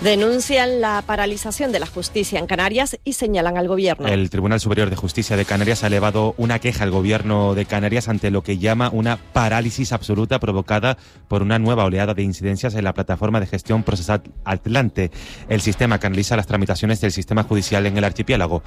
Denuncian la paralización de la justicia en Canarias y señalan al Gobierno. El Tribunal Superior de Justicia de Canarias ha elevado una queja al Gobierno de Canarias ante lo que llama una parálisis absoluta provocada por una nueva oleada de incidencias en la plataforma de gestión procesal Atlante. El sistema que analiza las tramitaciones del sistema judicial en el archipiélago.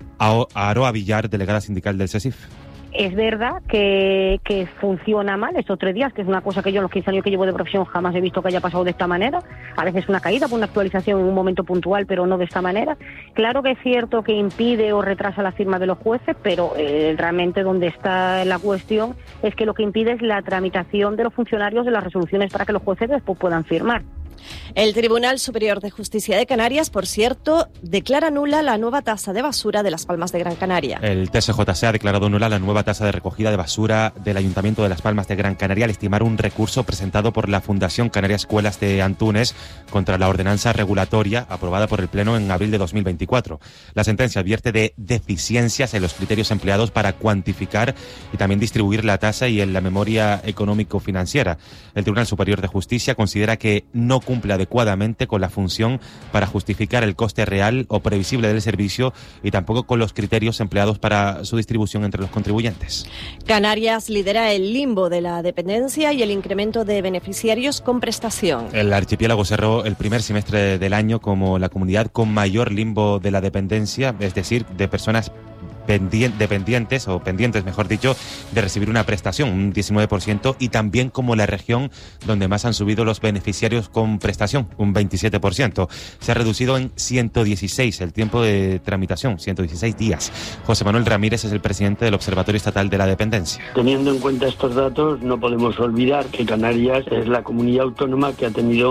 Aroa Villar, delegada sindical del SESIF. Es verdad que funciona mal estos 3 días, que es una cosa que yo en los 15 años que llevo de profesión jamás he visto que haya pasado de esta manera. A veces una caída por una actualización en un momento puntual, pero no de esta manera. Claro que es cierto que impide o retrasa la firma de los jueces, pero realmente donde está la cuestión es que lo que impide es la tramitación de los funcionarios de las resoluciones para que los jueces después puedan firmar. El Tribunal Superior de Justicia de Canarias, por cierto, declara nula la nueva tasa de basura de Las Palmas de Gran Canaria. El TSJC ha declarado nula la nueva tasa de recogida de basura del Ayuntamiento de Las Palmas de Gran Canaria al estimar un recurso presentado por la Fundación Canarias Escuelas de Antúnez contra la ordenanza regulatoria aprobada por el Pleno en abril de 2024. La sentencia advierte de deficiencias en los criterios empleados para cuantificar y también distribuir la tasa y en la memoria económico-financiera. El Tribunal Superior de Justicia considera que no cumple adecuadamente con la función para justificar el coste real o previsible del servicio y tampoco con los criterios empleados para su distribución entre los contribuyentes. Canarias lidera el limbo de la dependencia y el incremento de beneficiarios con prestación. El archipiélago cerró el primer semestre del año como la comunidad con mayor limbo de la dependencia, es decir, de personas dependientes, o pendientes, mejor dicho, de recibir una prestación, un 19%, y también como la región donde más han subido los beneficiarios con prestación, un 27%. Se ha reducido en 116 el tiempo de tramitación, 116 días. José Manuel Ramírez es el presidente del Observatorio Estatal de la Dependencia. Teniendo en cuenta estos datos, no podemos olvidar que Canarias es la comunidad autónoma que ha tenido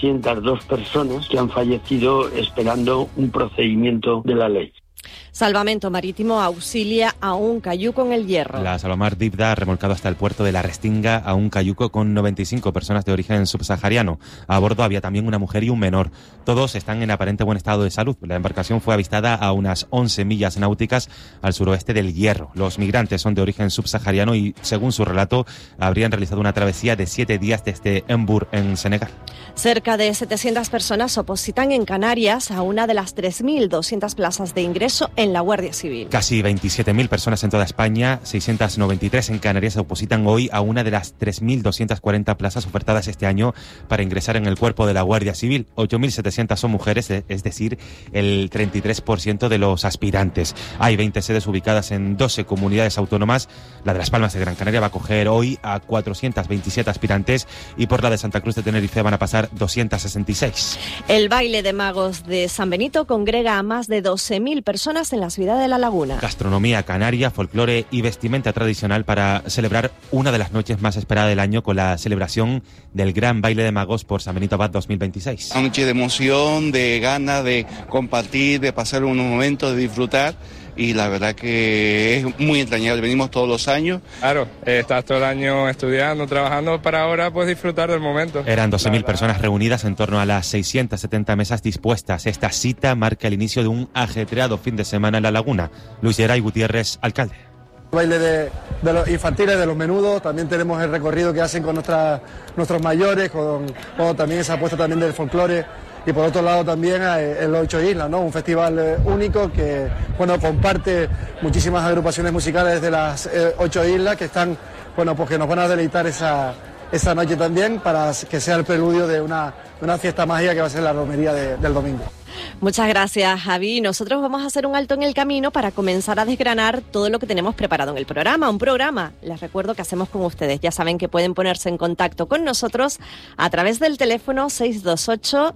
402 personas que han fallecido esperando un procedimiento de la ley. Salvamento Marítimo auxilia a un cayuco en el Hierro. La Salvamar Dibda ha remolcado hasta el puerto de La Restinga a un cayuco con 95 personas de origen subsahariano. A bordo había también una mujer y un menor. Todos están en aparente buen estado de salud. La embarcación fue avistada a unas 11 millas náuticas al suroeste del Hierro. Los migrantes son de origen subsahariano y, según su relato, habrían realizado una travesía de 7 días desde Embur, en Senegal. Cerca de 700 personas opositan en Canarias a una de las 3.200 plazas de ingreso en la Guardia Civil. Casi 27.000 personas en toda España, 693 en Canarias, se opositan hoy a una de las 3.240 plazas ofertadas este año para ingresar en el cuerpo de la Guardia Civil. 8.700 son mujeres, es decir, el 33% de los aspirantes. Hay 20 sedes ubicadas en 12 comunidades autónomas. La de Las Palmas de Gran Canaria va a acoger hoy a 427 aspirantes y por la de Santa Cruz de Tenerife van a pasar 266. El baile de magos de San Benito congrega a más de 12.000 personas en la ciudad de La Laguna. Gastronomía canaria, folclore y vestimenta tradicional para celebrar una de las noches más esperadas del año con la celebración del Gran Baile de Magos por San Benito Abad 2026. Una noche de emoción, de ganas de compartir, de pasar unos momentos, de disfrutar. Y la verdad que es muy entrañable, venimos todos los años. Claro, estás todo el año estudiando, trabajando para ahora pues disfrutar del momento. Eran 12.000 personas reunidas en torno a las 670 mesas dispuestas. Esta cita marca el inicio de un ajetreado fin de semana en La Laguna. Luis Geray Gutiérrez, alcalde. Baile de los infantiles, de los menudos, también tenemos el recorrido que hacen con nuestros mayores, con también esa apuesta también del folclore. Y por otro lado también el 8 Islas, ¿no? Un festival único que comparte muchísimas agrupaciones musicales de las 8 Islas que están, pues que nos van a deleitar esa noche también para que sea el preludio de una fiesta mágica que va a ser la romería del domingo. Muchas gracias, Javi. Nosotros vamos a hacer un alto en el camino para comenzar a desgranar todo lo que tenemos preparado en el programa. Un programa, les recuerdo, que hacemos con ustedes. Ya saben que pueden ponerse en contacto con nosotros a través del teléfono 628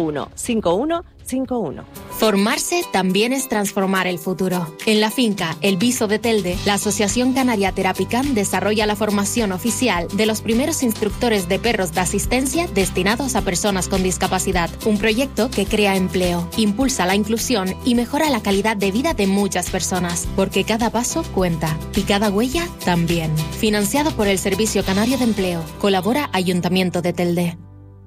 515151. Formarse también es transformar el futuro. En la finca El Viso de Telde, la Asociación Canaria Terapicam desarrolla la formación oficial de los primeros instructores de perros de asistencia destinados a personas con discapacidad. Un proyecto que crea empleo, impulsa la inclusión y mejora la calidad de vida de muchas personas, porque cada paso cuenta y cada huella también. Financiado por el Servicio Canario de Empleo. Colabora Ayuntamiento de Telde.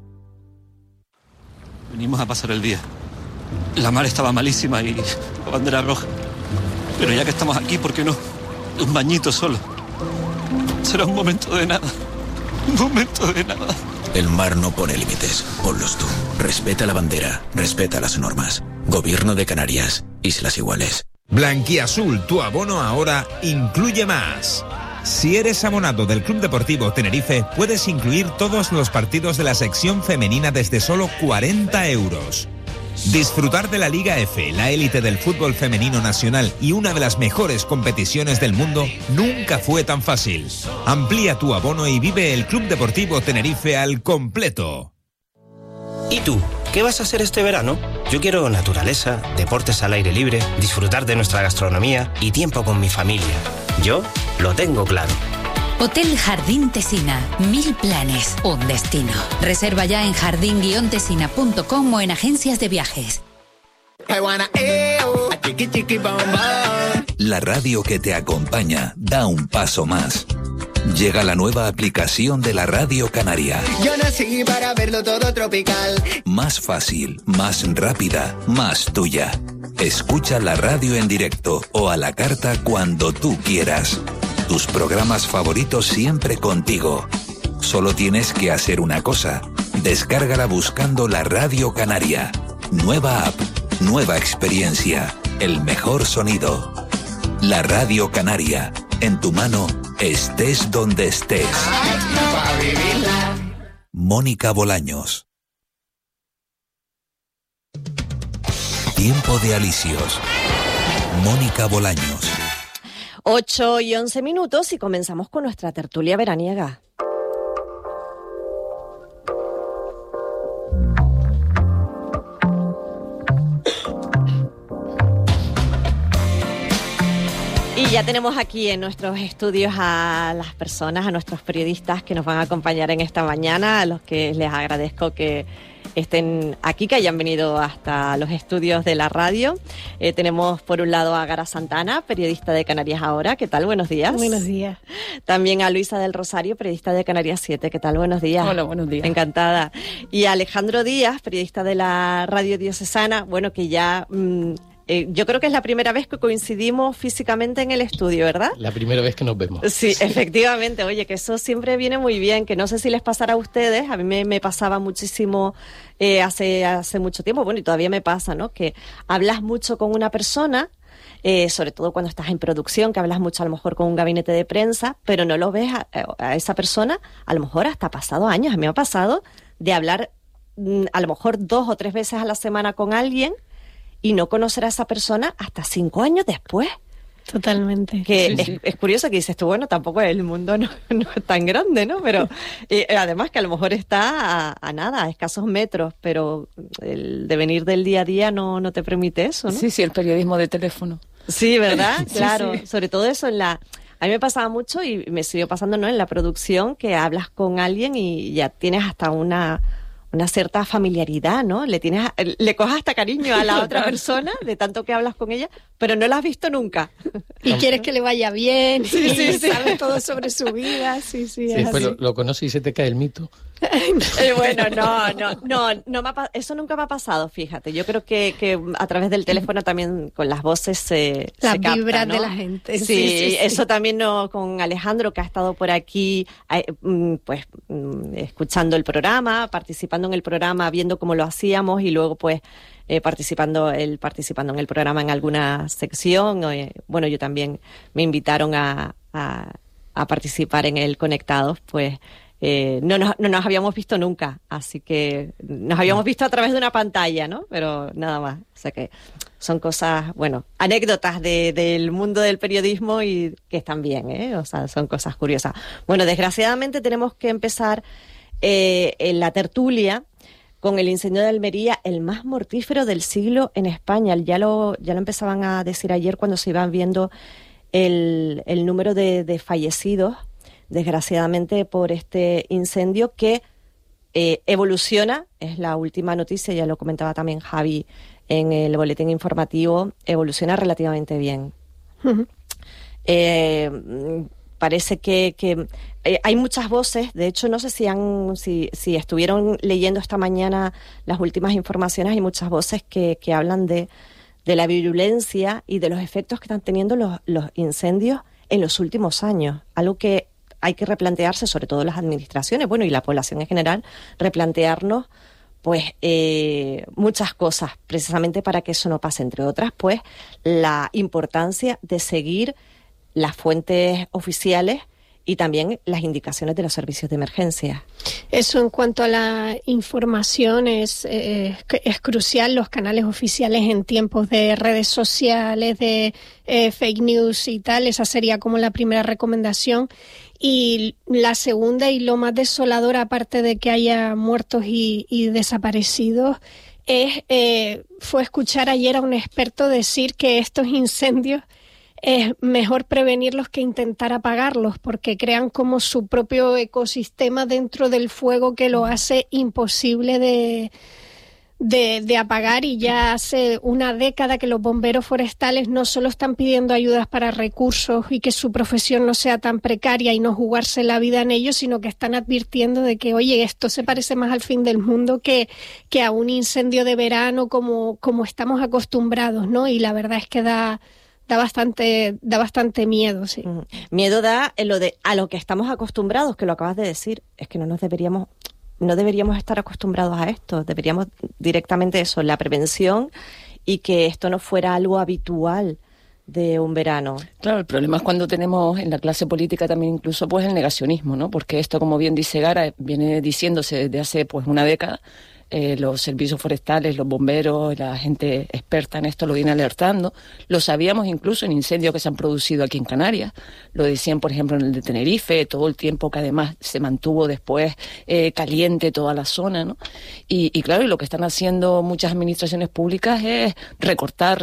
Venimos a pasar el día. La mar estaba malísima y la bandera roja. Pero ya que estamos aquí, ¿por qué no? Un bañito solo. Será un momento de nada. Un momento de nada. El mar no pone límites, ponlos tú. Respeta la bandera, respeta las normas. Gobierno de Canarias, Islas Iguales. Blanquiazul, tu abono ahora incluye más. Si eres abonado del Club Deportivo Tenerife, puedes incluir todos los partidos de la sección femenina desde solo 40 euros. Disfrutar de la Liga F, la élite del fútbol femenino nacional y una de las mejores competiciones del mundo nunca fue tan fácil. Amplía tu abono y vive el Club Deportivo Tenerife al completo. ¿Y tú? ¿Qué vas a hacer este verano? Yo quiero naturaleza, deportes al aire libre, disfrutar de nuestra gastronomía y tiempo con mi familia. Yo lo tengo claro. Hotel Jardín Tesina. 1000 planes, un destino. Reserva ya en jardin-tesina.com o en agencias de viajes. La radio que te acompaña da un paso más. Llega la nueva aplicación de la Radio Canaria. Yo nací para verlo todo tropical. Más fácil, más rápida, más tuya. Escucha la radio en directo o a la carta cuando tú quieras. Tus programas favoritos siempre contigo. Solo tienes que hacer una cosa. Descárgala buscando la Radio Canaria. Nueva app, nueva experiencia, el mejor sonido. La Radio Canaria. En tu mano, estés donde estés. Mónica Bolaños. Tiempo de alicios. Mónica Bolaños. 8:11 y comenzamos con nuestra tertulia veraniega. Y ya tenemos aquí en nuestros estudios a las personas, a nuestros periodistas que nos van a acompañar en esta mañana, a los que les agradezco que estén aquí, que hayan venido hasta los estudios de la radio. Tenemos por un lado a Gara Santana, periodista de Canarias Ahora. ¿Qué tal? Buenos días. Buenos días. También a Luisa del Rosario, periodista de Canarias 7. ¿Qué tal? Buenos días. Hola, buenos días. Encantada. Y a Alejandro Díaz, periodista de la Radio Diocesana, bueno, que ya... yo creo que es la primera vez que coincidimos físicamente en el estudio, ¿verdad? La primera vez que nos vemos. Sí, efectivamente. Oye, que eso siempre viene muy bien, que no sé si les pasará a ustedes, a mí me pasaba muchísimo hace mucho tiempo, bueno, y todavía me pasa, ¿no? Que hablas mucho con una persona, sobre todo cuando estás en producción, que hablas mucho a lo mejor con un gabinete de prensa, pero no lo ves a esa persona, a lo mejor hasta pasado años. A mí me ha pasado de hablar a lo mejor 2 o 3 veces a la semana con alguien y no conocer a esa persona hasta 5 años después. Totalmente. Que sí, sí. Es curioso que dices tú, bueno, tampoco el mundo no es tan grande, ¿no? Pero además que a lo mejor está a nada, a escasos metros, pero el devenir del día a día no te permite eso, ¿no? Sí, el periodismo de teléfono. Sí, ¿verdad? Claro, sí. Sobre todo eso a mí me pasaba mucho y me siguió pasando, ¿no? En la producción, que hablas con alguien y ya tienes hasta una cierta familiaridad, ¿no? Le cojas hasta cariño a la otra persona, de tanto que hablas con ella, pero no la has visto nunca. Y quieres que le vaya bien, sí. Sabes todo sobre su vida, sí. Después lo conoces y se te cae el mito. Bueno, no eso nunca me ha pasado, fíjate. Yo creo que a través del teléfono también con las voces se capta, vibras, ¿no? De la gente. Sí. Eso también con Alejandro, que ha estado por aquí, pues escuchando el programa, participando en el programa, viendo cómo lo hacíamos y luego pues participando en el programa en alguna sección. Bueno, yo también me invitaron a participar en el Conectados, pues no nos habíamos visto nunca, así que nos habíamos visto a través de una pantalla, ¿no? Pero nada más. O sea que son cosas, bueno, anécdotas del mundo del periodismo y que están bien, ¿eh? O sea, son cosas curiosas. Bueno, desgraciadamente tenemos que empezar en la tertulia con el incendio de Almería, el más mortífero del siglo en España. Ya lo empezaban a decir ayer cuando se iban viendo el número de fallecidos, desgraciadamente, por este incendio que evoluciona, es la última noticia, ya lo comentaba también Javi en el boletín informativo, evoluciona relativamente bien. Uh-huh. Parece que hay muchas voces, de hecho no sé si estuvieron leyendo esta mañana las últimas informaciones, hay muchas voces que hablan de la virulencia y de los efectos que están teniendo los incendios en los últimos años, algo que hay que replantearse, sobre todo las administraciones, bueno, y la población en general, replantearnos pues muchas cosas, precisamente para que eso no pase, entre otras, pues la importancia de seguir las fuentes oficiales y también las indicaciones de los servicios de emergencia. Eso en cuanto a la información es crucial, los canales oficiales en tiempos de redes sociales, de fake news y tal, esa sería como la primera recomendación. Y la segunda y lo más desolador, aparte de que haya muertos y desaparecidos, fue escuchar ayer a un experto decir que estos incendios es mejor prevenirlos que intentar apagarlos, porque crean como su propio ecosistema dentro del fuego que lo hace imposible de apagar. Y ya hace una década que los bomberos forestales no solo están pidiendo ayudas para recursos y que su profesión no sea tan precaria y no jugarse la vida en ello, sino que están advirtiendo de que, oye, esto se parece más al fin del mundo que a un incendio de verano como estamos acostumbrados, ¿no? Y la verdad es que da bastante miedo, sí. Miedo da a lo que estamos acostumbrados, que lo acabas de decir, es que no deberíamos estar acostumbrados a esto, deberíamos directamente eso, la prevención, y que esto no fuera algo habitual de un verano. Claro, el problema es cuando tenemos en la clase política también incluso pues el negacionismo, ¿no? Porque esto, como bien dice Gara, viene diciéndose desde hace pues una década. Los servicios forestales, los bomberos, la gente experta en esto lo viene alertando. Lo sabíamos incluso en incendios que se han producido aquí en Canarias. Lo decían, por ejemplo, en el de Tenerife, todo el tiempo que además se mantuvo después caliente toda la zona, ¿no? Y claro, y lo que están haciendo muchas administraciones públicas es recortar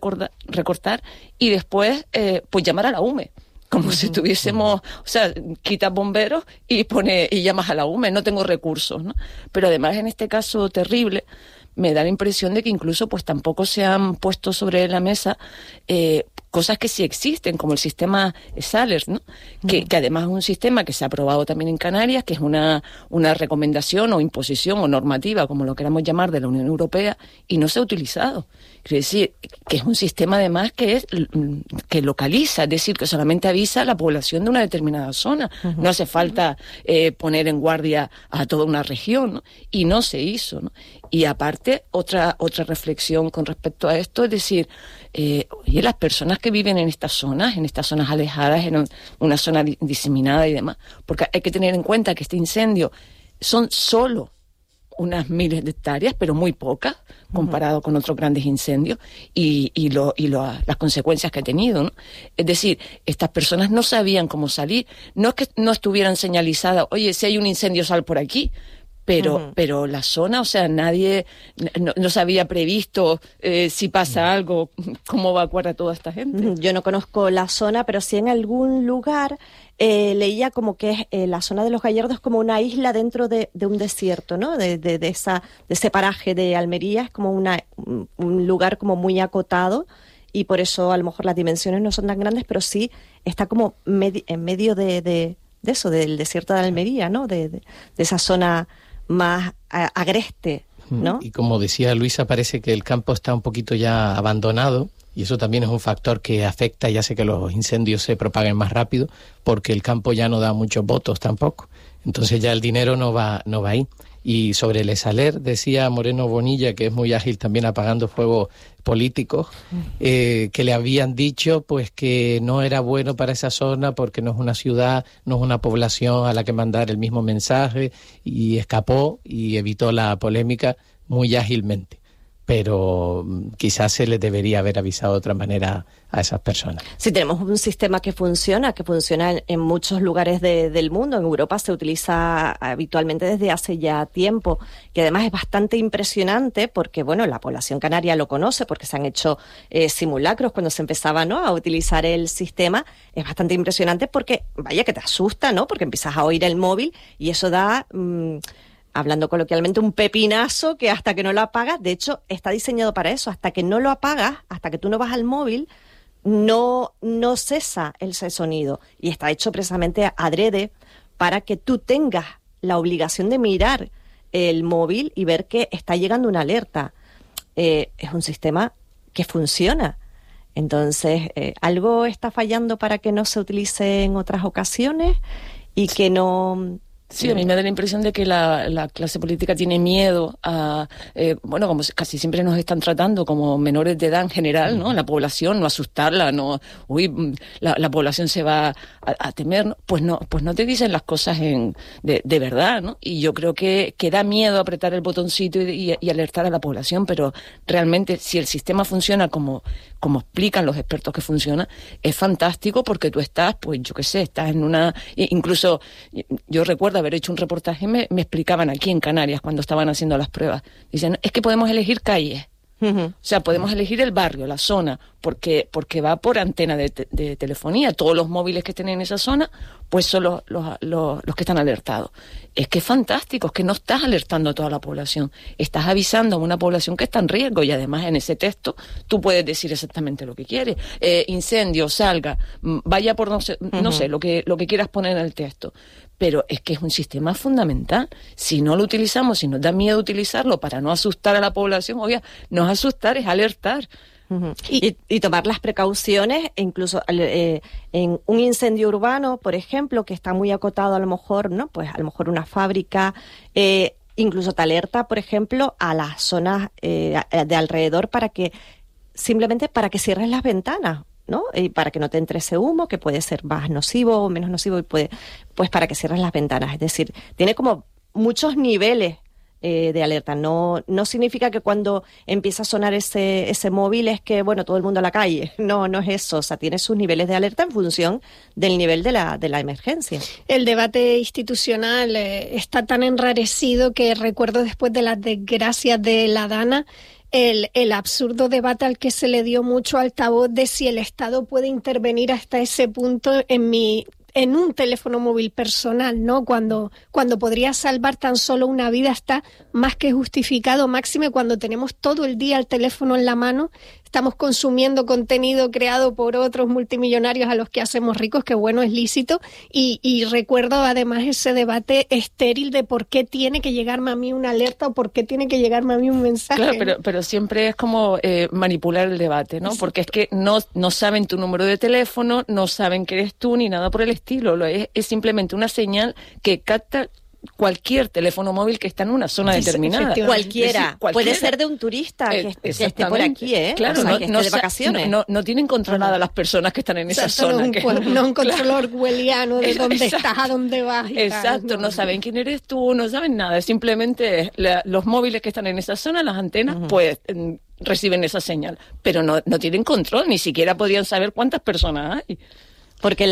y después pues llamar a la UME. Como si tuviésemos, o sea, quitas bomberos y llamas a la UME, no tengo recursos, ¿no? Pero además en este caso terrible me da la impresión de que incluso pues tampoco se han puesto sobre la mesa cosas que sí existen, como el sistema SALER, ¿no? Que además es un sistema que se ha aprobado también en Canarias, que es una recomendación o imposición o normativa, como lo queramos llamar, de la Unión Europea, y no se ha utilizado. Quiere decir que es un sistema además que localiza, es decir, que solamente avisa a la población de una determinada zona. No hace falta poner en guardia a toda una región, ¿no? Y no se hizo, ¿no? Y aparte, otra reflexión con respecto a esto, es decir, oye, las personas que viven en estas zonas alejadas, en una zona diseminada y demás, porque hay que tener en cuenta que este incendio son solo unas miles de hectáreas, pero muy pocas, comparado con otros grandes incendios, y las consecuencias que ha tenido, ¿no? Es decir, estas personas no sabían cómo salir, no es que no estuvieran señalizadas, oye, si hay un incendio, sal por aquí, pero la zona, o sea, nadie no se había previsto si pasa algo, cómo evacuar a toda esta gente. Yo no conozco la zona, pero sí en algún lugar leía como que la zona de los Gallardos es como una isla dentro de un desierto, ¿no? De ese paraje de Almería, es como un lugar como muy acotado, y por eso a lo mejor las dimensiones no son tan grandes, pero sí está como en medio de eso, del desierto de Almería, ¿no? De esa zona más agreste, ¿no? Y como decía Luisa, parece que el campo está un poquito ya abandonado, y eso también es un factor que afecta y hace que los incendios se propaguen más rápido, porque el campo ya no da muchos votos tampoco. Entonces ya el dinero no va ahí. Y sobre el SALER, decía Moreno Bonilla, que es muy ágil también apagando fuegos políticos, que le habían dicho pues que no era bueno para esa zona porque no es una ciudad, no es una población a la que mandar el mismo mensaje, y escapó y evitó la polémica muy ágilmente. Pero quizás se les debería haber avisado de otra manera a esas personas. Sí, tenemos un sistema que funciona en muchos lugares del mundo. En Europa se utiliza habitualmente desde hace ya tiempo, que además es bastante impresionante porque, bueno, la población canaria lo conoce porque se han hecho simulacros cuando se empezaba, ¿no?, a utilizar el sistema. Es bastante impresionante porque, vaya, que te asusta, ¿no?, porque empiezas a oír el móvil y eso da... hablando coloquialmente, un pepinazo que hasta que no lo apagas, de hecho está diseñado para eso, hasta que no lo apagas, hasta que tú no vas al móvil, no cesa ese sonido, y está hecho precisamente adrede para que tú tengas la obligación de mirar el móvil y ver que está llegando una alerta. Es un sistema que funciona. Entonces, algo está fallando para que no se utilice en otras ocasiones, y que no... Sí, a mí me da la impresión de que la clase política tiene miedo a, como casi siempre nos están tratando como menores de edad en general, ¿no? La población, no asustarla, no, la población se va a temer, ¿no? Pues no te dicen las cosas de verdad, ¿no? Y yo creo que da miedo apretar el botoncito y alertar a la población, pero realmente si el sistema funciona como explican los expertos que funciona, es fantástico porque tú estás, pues yo qué sé, estás en una... Incluso yo recuerdo haber hecho un reportaje, me explicaban aquí en Canarias cuando estaban haciendo las pruebas. Dicen, es que podemos elegir calles. O sea, podemos elegir el barrio, la zona, porque va por antena de telefonía. Todos los móviles que estén en esa zona, pues son los que están alertados. Es que es fantástico, es que no estás alertando a toda la población, estás avisando a una población que está en riesgo y además en ese texto tú puedes decir exactamente lo que quieres. Incendio, salga, vaya por no sé, lo que quieras poner en el texto. Pero es que es un sistema fundamental. Si no lo utilizamos, si nos da miedo utilizarlo para no asustar a la población, no es asustar, es alertar. Y tomar las precauciones, incluso en un incendio urbano, por ejemplo, que está muy acotado a lo mejor, ¿no? Pues a lo mejor una fábrica, incluso te alerta, por ejemplo, a las zonas de alrededor simplemente para que cierres las ventanas, ¿no? Y para que no te entre ese humo, que puede ser más nocivo o menos nocivo, y pues para que cierres las ventanas. Es decir, tiene como muchos niveles de alerta. No significa que cuando empieza a sonar ese móvil es que, todo el mundo a la calle. No es eso. O sea, tiene sus niveles de alerta en función del nivel de la emergencia. El debate institucional está tan enrarecido que recuerdo después de las desgracias de la Dana, el absurdo debate al que se le dio mucho altavoz de si el Estado puede intervenir hasta ese punto en un teléfono móvil personal, ¿no? Cuando podría salvar tan solo una vida está más que justificado, máxime cuando tenemos todo el día el teléfono en la mano, estamos consumiendo contenido creado por otros multimillonarios a los que hacemos ricos, que es lícito, y recuerdo además ese debate estéril de por qué tiene que llegarme a mí una alerta o por qué tiene que llegarme a mí un mensaje. Claro, pero siempre es como manipular el debate, ¿no? Porque es que no saben tu número de teléfono, no saben que eres tú ni nada por el estilo, es simplemente una señal que capta cualquier teléfono móvil que está en una zona determinada. Cualquiera. Puede ser de un turista que esté por aquí, Claro, que esté de vacaciones. No tienen controlada las personas que están en esa zona. No un control orwelliano de dónde estás, a dónde vas. Exacto, no saben quién eres tú, no saben nada. Simplemente los móviles que están en esa zona, las antenas, pues reciben esa señal. Pero no tienen control, ni siquiera podrían saber cuántas personas hay. Porque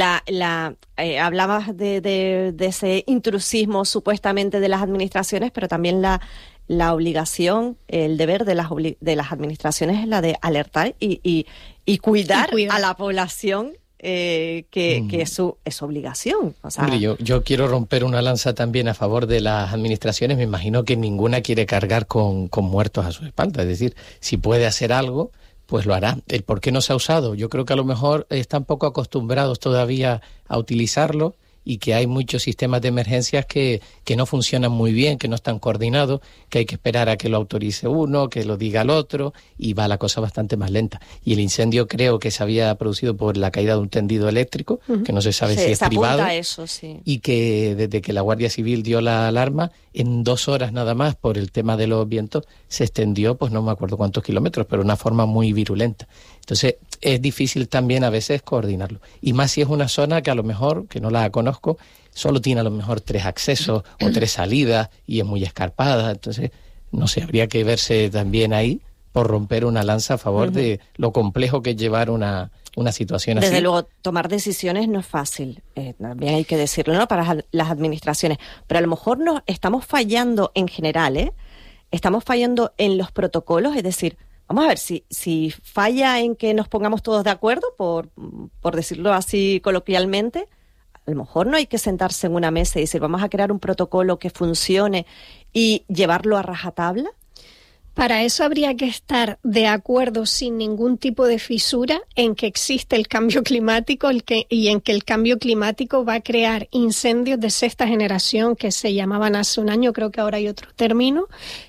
hablabas de ese intrusismo supuestamente de las administraciones, pero también la obligación, el deber de las administraciones es la de alertar y cuidar a la población, que es su obligación. O sea, hombre, yo quiero romper una lanza también a favor de las administraciones. Me imagino que ninguna quiere cargar con muertos a su espalda. Es decir, si puede hacer algo, pues lo hará. El por qué no se ha usado, yo creo que a lo mejor están poco acostumbrados todavía a utilizarlo y que hay muchos sistemas de emergencias que no funcionan muy bien, que no están coordinados, que hay que esperar a que lo autorice uno, que lo diga el otro, y va la cosa bastante más lenta. Y el incendio creo que se había producido por la caída de un tendido eléctrico, que no se sabe si es privado, a eso, sí. Y que desde que la Guardia Civil dio la alarma, en 2 horas nada más, por el tema de los vientos, se extendió, pues no me acuerdo cuántos kilómetros, pero de una forma muy virulenta. Entonces, es difícil también a veces coordinarlo. Y más si es una zona que a lo mejor, que no la conozco, solo tiene a lo mejor 3 accesos o 3 salidas y es muy escarpada. Entonces, no sé, habría que verse también ahí por romper una lanza a favor de lo complejo que es llevar una situación así. Desde luego, tomar decisiones no es fácil, también hay que decirlo, ¿no? Para las administraciones. Pero a lo mejor estamos fallando en general, estamos fallando en los protocolos, es decir, vamos a ver, si falla en que nos pongamos todos de acuerdo, por decirlo así coloquialmente, a lo mejor no hay que sentarse en una mesa y decir, vamos a crear un protocolo que funcione y llevarlo a rajatabla. Para eso habría que estar de acuerdo sin ningún tipo de fisura en que existe el cambio climático y en que el cambio climático va a crear incendios de 6ª generación que se llamaban hace un año, creo que ahora hay otro término,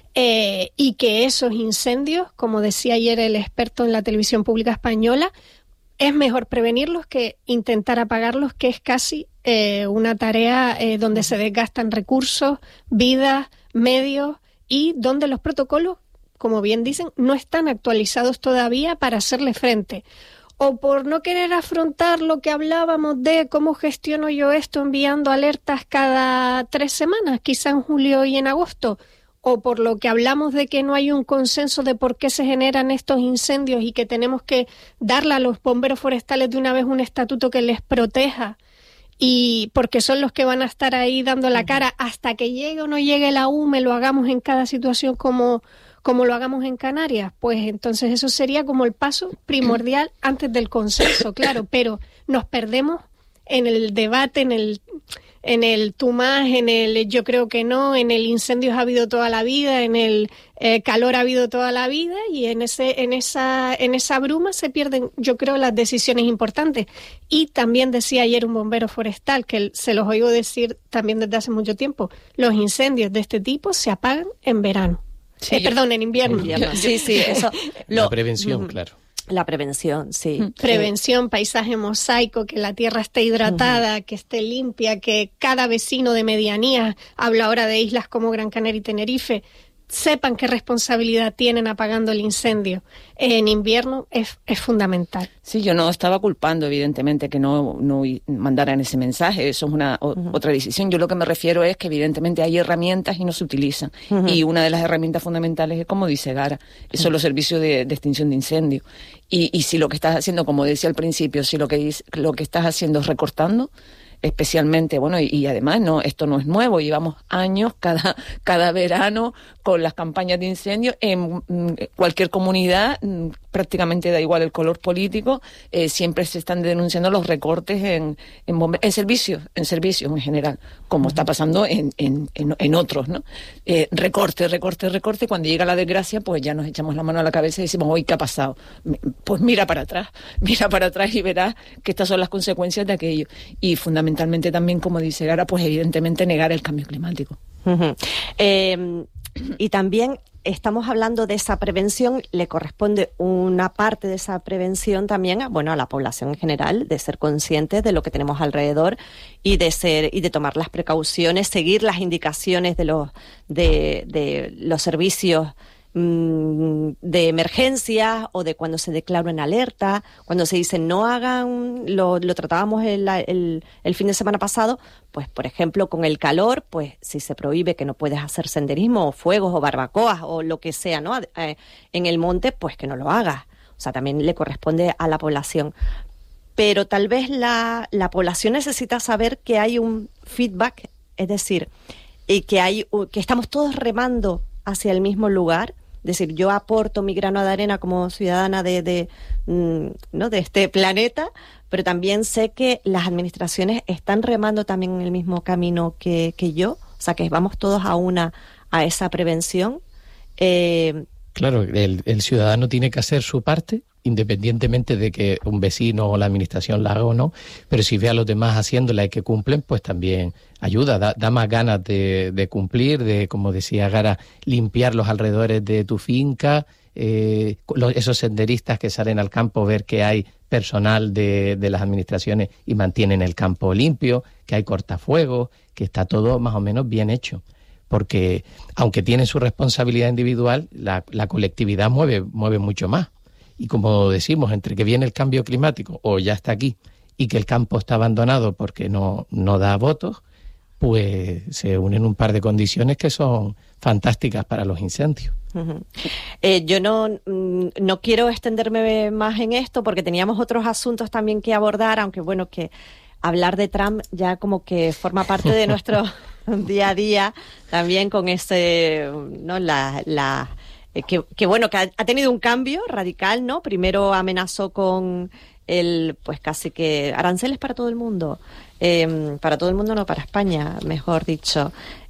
y que esos incendios, como decía ayer el experto en la televisión pública española, es mejor prevenirlos que intentar apagarlos, que es casi una tarea donde se desgastan recursos, vidas, medios y donde los protocolos, como bien dicen, no están actualizados todavía para hacerle frente. O por no querer afrontar lo que hablábamos de cómo gestiono yo esto enviando alertas cada 3 semanas, quizá en julio y en agosto, o por lo que hablamos de que no hay un consenso de por qué se generan estos incendios y que tenemos que darle a los bomberos forestales de una vez un estatuto que les proteja, y porque son los que van a estar ahí dando la cara hasta que llegue o no llegue la UME, lo hagamos en cada situación como lo hagamos en Canarias, pues entonces eso sería como el paso primordial antes del consenso, claro, pero nos perdemos en el debate, en el tú más, en el yo creo que no, en el incendios ha habido toda la vida, en el calor ha habido toda la vida, y en esa bruma se pierden, yo creo, las decisiones importantes. Y también decía ayer un bombero forestal, que se los oigo decir también desde hace mucho tiempo, los incendios de este tipo se apagan en verano. Sí, perdón, en invierno. Sí, eso. La prevención, claro. La prevención, sí. Prevención, paisaje mosaico, que la tierra esté hidratada, que esté limpia, que cada vecino de medianía, habla ahora de islas como Gran Canaria y Tenerife, sepan qué responsabilidad tienen apagando el incendio. En invierno es fundamental. Sí, yo no estaba culpando, evidentemente, que no mandaran ese mensaje. Eso es otra decisión. Yo lo que me refiero es que, evidentemente, hay herramientas y no se utilizan. Y una de las herramientas fundamentales es, como dice Gara, son los servicios de extinción de incendios. Y si lo que estás haciendo, como decía al principio, si lo que estás haciendo es recortando, especialmente, bueno, y además esto no es nuevo, llevamos años cada verano con las campañas de incendios en cualquier comunidad, prácticamente da igual el color político, siempre se están denunciando los recortes en servicios en general, como está pasando en otros, ¿no? Recorte, cuando llega la desgracia, pues ya nos echamos la mano a la cabeza y decimos, hoy, ¿qué ha pasado? Pues mira para atrás y verás que estas son las consecuencias de aquello. Y fundamentalmente también, como dice Gara, pues evidentemente negar el cambio climático. Y también estamos hablando de esa prevención, le corresponde una parte de esa prevención también a la población en general, de ser conscientes de lo que tenemos alrededor y de tomar las precauciones, seguir las indicaciones de los servicios de emergencia o de cuando se declara en alerta, cuando se dice no hagan, lo tratábamos el fin de semana pasado, pues por ejemplo con el calor, pues si se prohíbe que no puedes hacer senderismo o fuegos o barbacoas o lo que sea, ¿no? En el monte, pues que no lo hagas. O sea, también le corresponde a la población. Pero tal vez la población necesita saber que hay un feedback, es decir, que estamos todos remando hacia el mismo lugar. Es decir, yo aporto mi grano de arena como ciudadana de este planeta, pero también sé que las administraciones están remando también en el mismo camino que yo, o sea, que vamos todos a esa prevención. Claro, el ciudadano tiene que hacer su parte, independientemente de que un vecino o la administración la haga o no, pero si ve a los demás haciéndola y que cumplen, pues también ayuda, da más ganas de cumplir, de, como decía Gara, limpiar los alrededores de tu finca, esos senderistas que salen al campo, ver que hay personal de las administraciones y mantienen el campo limpio, que hay cortafuegos, que está todo más o menos bien hecho. Porque aunque tiene su responsabilidad individual, la colectividad mueve mucho más. Y como decimos, entre que viene el cambio climático o ya está aquí y que el campo está abandonado porque no da votos, pues se unen un par de condiciones que son fantásticas para los incendios. Yo no quiero extenderme más en esto porque teníamos otros asuntos también que abordar, aunque bueno, que hablar de Trump ya como que forma parte de nuestro día a día también con ese, ¿no? Que bueno, que ha tenido un cambio radical, ¿no? Primero amenazó con pues casi que aranceles para todo el mundo. Para todo el mundo, no, para España, mejor dicho.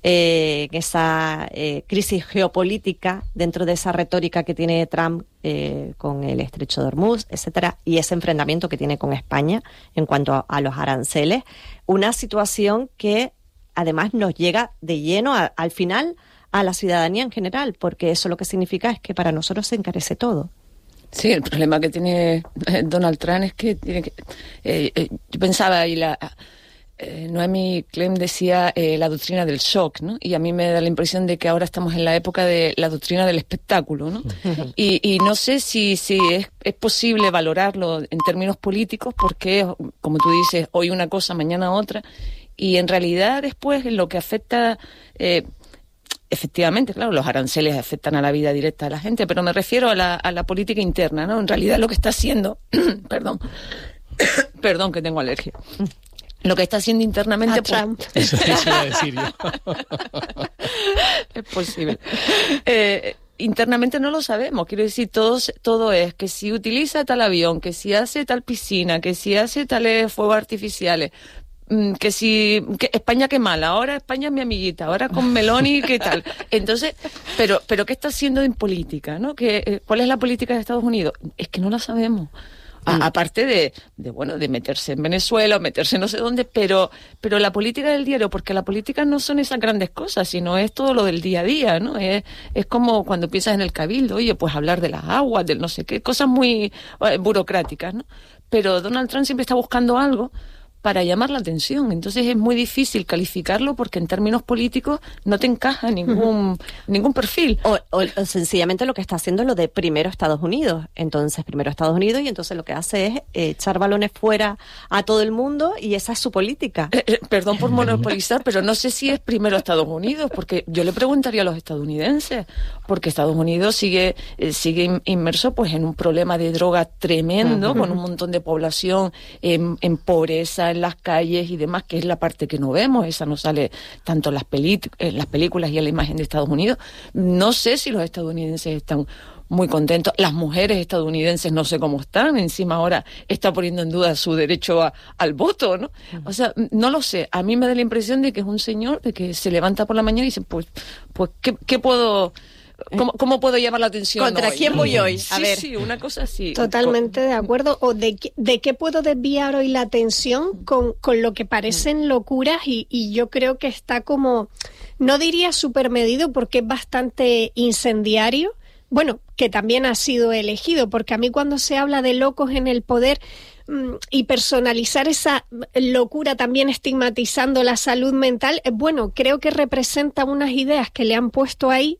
Esa crisis geopolítica dentro de esa retórica que tiene Trump con el estrecho de Hormuz, etcétera, y ese enfrentamiento que tiene con España en cuanto a los aranceles. Una situación que además nos llega de lleno al final a la ciudadanía en general, porque eso lo que significa es que para nosotros se encarece todo. Sí, el problema que tiene Donald Trump es que tiene yo pensaba ahí Noemi Klein decía la doctrina del shock, ¿no? Y a mí me da la impresión de que ahora estamos en la época de la doctrina del espectáculo, ¿no? Y no sé si es posible valorarlo en términos políticos, porque, como tú dices, hoy una cosa, mañana otra, y en realidad después lo que afecta... efectivamente, claro, los aranceles afectan a la vida directa de la gente, pero me refiero a la política interna, ¿no? En realidad lo que está haciendo... Perdón, que tengo alergia. Lo que está haciendo internamente... Eso iba a decir yo. Es posible. Internamente no lo sabemos. Quiero decir, todo es que si utiliza tal avión, que si hace tal piscina, que si hace tales fuegos artificiales, que España qué mala, ahora España es mi amiguita, ahora con Meloni qué tal. Entonces, pero ¿qué está haciendo en política, ¿no? ¿Cuál es la política de Estados Unidos? Es que no la sabemos. Aparte de meterse en Venezuela o meterse no sé dónde, pero la política del diario, porque la política no son esas grandes cosas, sino es todo lo del día a día, ¿no? Es como cuando piensas en el cabildo, oye, pues hablar de las aguas, del no sé qué, cosas muy burocráticas, ¿no? Pero Donald Trump siempre está buscando algo para llamar la atención. Entonces es muy difícil calificarlo porque en términos políticos no te encaja ningún perfil. O sencillamente lo que está haciendo es lo de primero Estados Unidos. Entonces primero Estados Unidos y entonces lo que hace es echar balones fuera a todo el mundo y esa es su política. Perdón por monopolizar, pero no sé si es primero Estados Unidos, porque yo le preguntaría a los estadounidenses, porque Estados Unidos sigue inmerso pues en un problema de droga tremendo, con un montón de población en pobreza, en las calles y demás, que es la parte que no vemos, esa no sale tanto en las películas y en la imagen de Estados Unidos. No sé si los estadounidenses están muy contentos, las mujeres estadounidenses no sé cómo están, encima ahora está poniendo en duda su derecho al voto, ¿no? O sea, no lo sé, a mí me da la impresión de que es un señor de que se levanta por la mañana y dice, pues ¿qué puedo... ¿Cómo puedo llamar la atención ¿Contra hoy? quién voy hoy? A ver. Sí, una cosa así. Totalmente de acuerdo. ¿O de qué puedo desviar hoy la atención con lo que parecen locuras? Y yo creo que está como, no diría supermedido porque es bastante incendiario. Bueno, que también ha sido elegido, porque a mí cuando se habla de locos en el poder y personalizar esa locura también estigmatizando la salud mental, bueno, creo que representa unas ideas que le han puesto ahí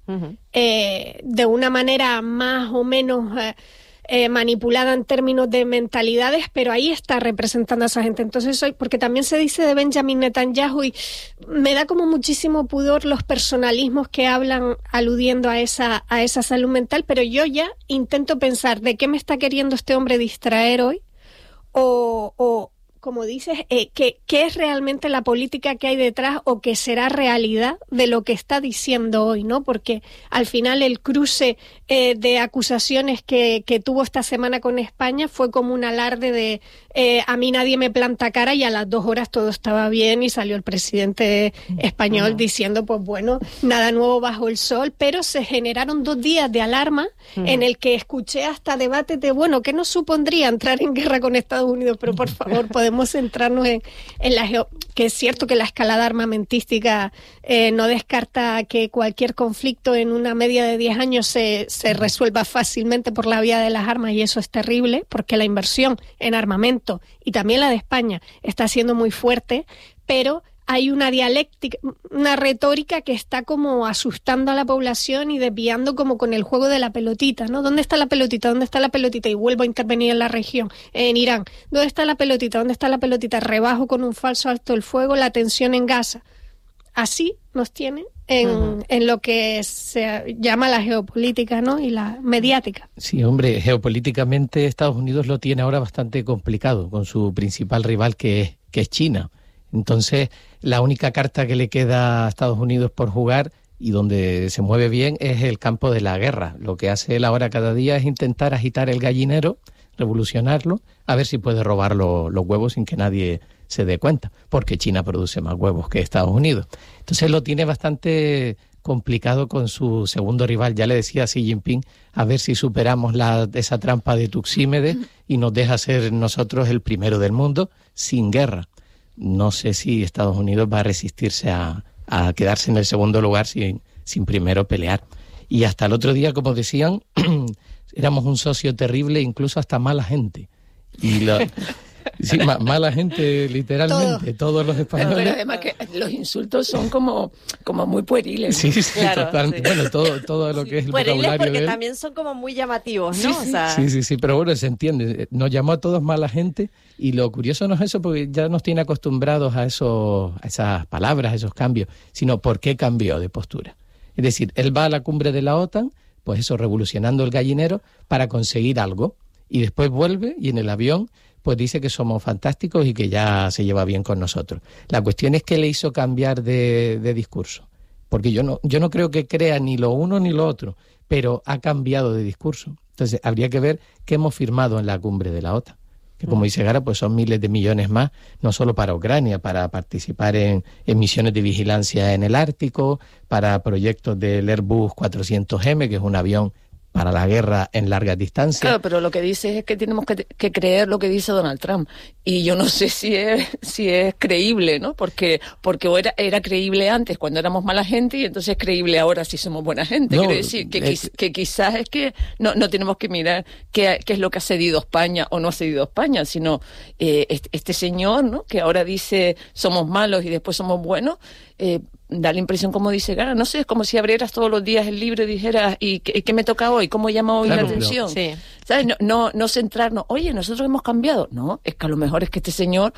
de una manera más o menos manipulada en términos de mentalidades, pero ahí está representando a esa gente. Entonces porque también se dice de Benjamin Netanyahu y me da como muchísimo pudor los personalismos que hablan aludiendo a esa salud mental, pero yo ya intento pensar de qué me está queriendo este hombre distraer hoy o como dices, ¿qué es realmente la política que hay detrás o que será realidad de lo que está diciendo hoy, ¿no? Porque al final el cruce de acusaciones que tuvo esta semana con España fue como un alarde de a mí nadie me planta cara y a las 2 horas todo estaba bien y salió el presidente español diciendo, pues bueno, nada nuevo bajo el sol, pero se generaron 2 días de alarma en el que escuché hasta debates de, bueno, ¿qué nos supondría entrar en guerra con Estados Unidos? Pero por favor, podemos centrarnos en que es cierto que la escalada armamentística no descarta que cualquier conflicto en una media de 10 años se resuelva fácilmente por la vía de las armas y eso es terrible porque la inversión en armamento y también la de España está siendo muy fuerte, pero hay una dialéctica, una retórica que está como asustando a la población y desviando como con el juego de la pelotita, ¿no? ¿Dónde está la pelotita? ¿Dónde está la pelotita? Y vuelvo a intervenir en la región, en Irán. ¿Dónde está la pelotita? ¿Dónde está la pelotita? Rebajo con un falso alto el fuego la tensión en Gaza. Así nos tiene en lo que se llama la geopolítica, ¿no? Y la mediática. Sí, hombre, geopolíticamente Estados Unidos lo tiene ahora bastante complicado con su principal rival que es China. Entonces, la única carta que le queda a Estados Unidos por jugar y donde se mueve bien es el campo de la guerra. Lo que hace él ahora cada día es intentar agitar el gallinero, revolucionarlo, a ver si puede robar los huevos sin que nadie se dé cuenta, porque China produce más huevos que Estados Unidos. Entonces lo tiene bastante complicado con su segundo rival. Ya le decía a Xi Jinping, a ver si superamos esa trampa de Tuxímedes y nos deja ser nosotros el primero del mundo sin guerra. No sé si Estados Unidos va a resistirse a quedarse en el segundo lugar sin primero pelear. Y hasta el otro día, como decían, éramos un socio terrible, incluso hasta mala gente. Sí, mala gente, literalmente, todos los españoles. Pero además que los insultos son como muy pueriles. Sí, claro, totalmente. sí. Bueno, todo lo que es el pueriles vocabulario porque de él. también son como muy llamativos, ¿no? Sí, pero bueno, se entiende. Nos llamó a todos mala gente y lo curioso no es eso porque ya nos tiene acostumbrados a esas palabras, a esos cambios, sino por qué cambió de postura. Es decir, él va a la cumbre de la OTAN, pues eso, revolucionando el gallinero para conseguir algo y después vuelve y en el avión pues dice que somos fantásticos y que ya se lleva bien con nosotros. La cuestión es que le hizo cambiar de discurso, porque yo no creo que crea ni lo uno ni lo otro, pero ha cambiado de discurso. Entonces habría que ver qué hemos firmado en la cumbre de la OTAN, que como dice Gara, pues son miles de millones más, no solo para Ucrania, para participar en misiones de vigilancia en el Ártico, para proyectos del Airbus 400M, que es un avión para la guerra en largas distancias. Claro, pero lo que dice es que tenemos que creer lo que dice Donald Trump. Y yo no sé si es creíble, ¿no? Porque era creíble antes cuando éramos mala gente y entonces es creíble ahora si somos buena gente. Quiero decir que quizás es que no tenemos que mirar qué es lo que ha cedido España o no ha cedido España, sino este señor, ¿no? Que ahora dice somos malos y después somos buenos, da la impresión, como dice Gara, no sé, es como si abrieras todos los días el libro y dijeras, ¿y qué me toca hoy? ¿Cómo llama hoy la atención? Sí. ¿Sabes? No centrarnos, oye, nosotros hemos cambiado. No, es que a lo mejor es que este señor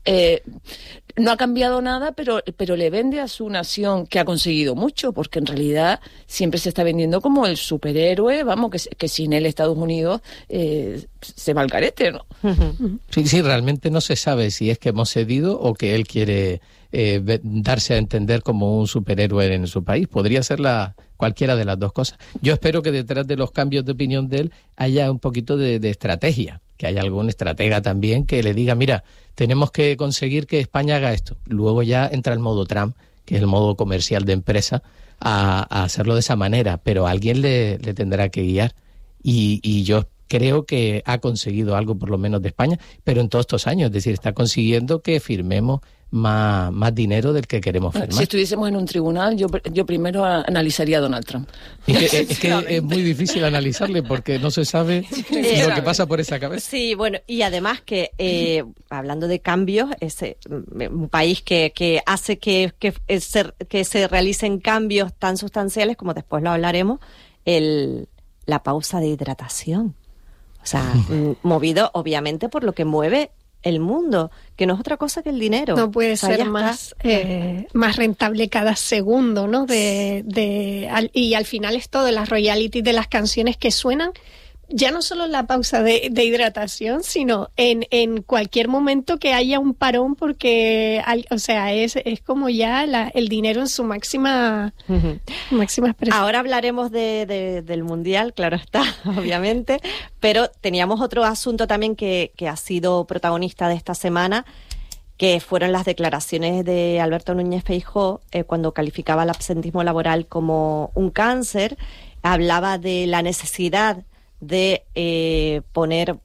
no ha cambiado nada, pero le vende a su nación que ha conseguido mucho, porque en realidad siempre se está vendiendo como el superhéroe, vamos, que sin él Estados Unidos se va al garete, ¿no? Sí, realmente no se sabe si es que hemos cedido o que él quiere darse a entender como un superhéroe en su país. Podría ser cualquiera de las dos cosas. Yo espero que detrás de los cambios de opinión de él haya un poquito de estrategia, que haya algún estratega también que le diga, mira, tenemos que conseguir que España haga esto. Luego ya entra el modo Trump, que es el modo comercial de empresa, a hacerlo de esa manera, pero alguien le tendrá que guiar. Y yo creo que ha conseguido algo, por lo menos de España, pero en todos estos años, es decir, está consiguiendo que firmemos más dinero del que queremos firmar. Si estuviésemos en un tribunal, yo primero analizaría a Donald Trump. Es que es muy difícil analizarle porque no se sabe lo que pasa por esa cabeza. Sí, bueno, y además que, hablando de cambios, un país que hace que se realicen cambios tan sustanciales, como después lo hablaremos, la pausa de hidratación. O sea, movido obviamente por lo que mueve el mundo, que no es otra cosa que el dinero. No puede ser más rentable cada segundo, ¿no? Y al final es todo, las royalties de las canciones que suenan, ya no solo en la pausa de hidratación, sino en cualquier momento que haya un parón, porque, o sea, es como ya el dinero en su máxima expresión. Ahora hablaremos del Mundial, claro está, obviamente, pero teníamos otro asunto también que ha sido protagonista de esta semana, que fueron las declaraciones de Alberto Núñez Feijóo cuando calificaba el absentismo laboral como un cáncer. Hablaba de la necesidad de poner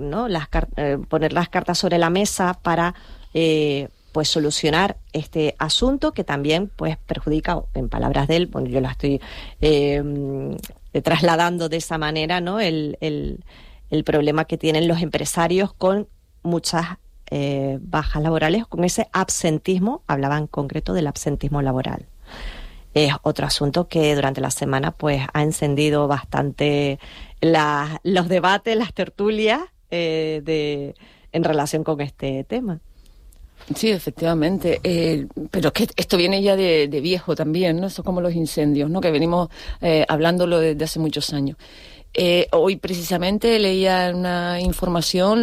las cartas sobre la mesa para pues solucionar este asunto que también pues perjudica, en palabras de él, bueno, yo la estoy trasladando de esa manera, ¿no? El problema que tienen los empresarios con muchas bajas laborales, con ese absentismo. Hablaba en concreto del absentismo laboral. Es otro asunto que durante la semana pues ha encendido bastante los debates, las tertulias en relación con este tema. Sí, efectivamente, pero es que esto viene ya de viejo también, ¿no? Eso es como los incendios, ¿no? Que venimos hablándolo desde hace muchos años. Hoy precisamente leía una información,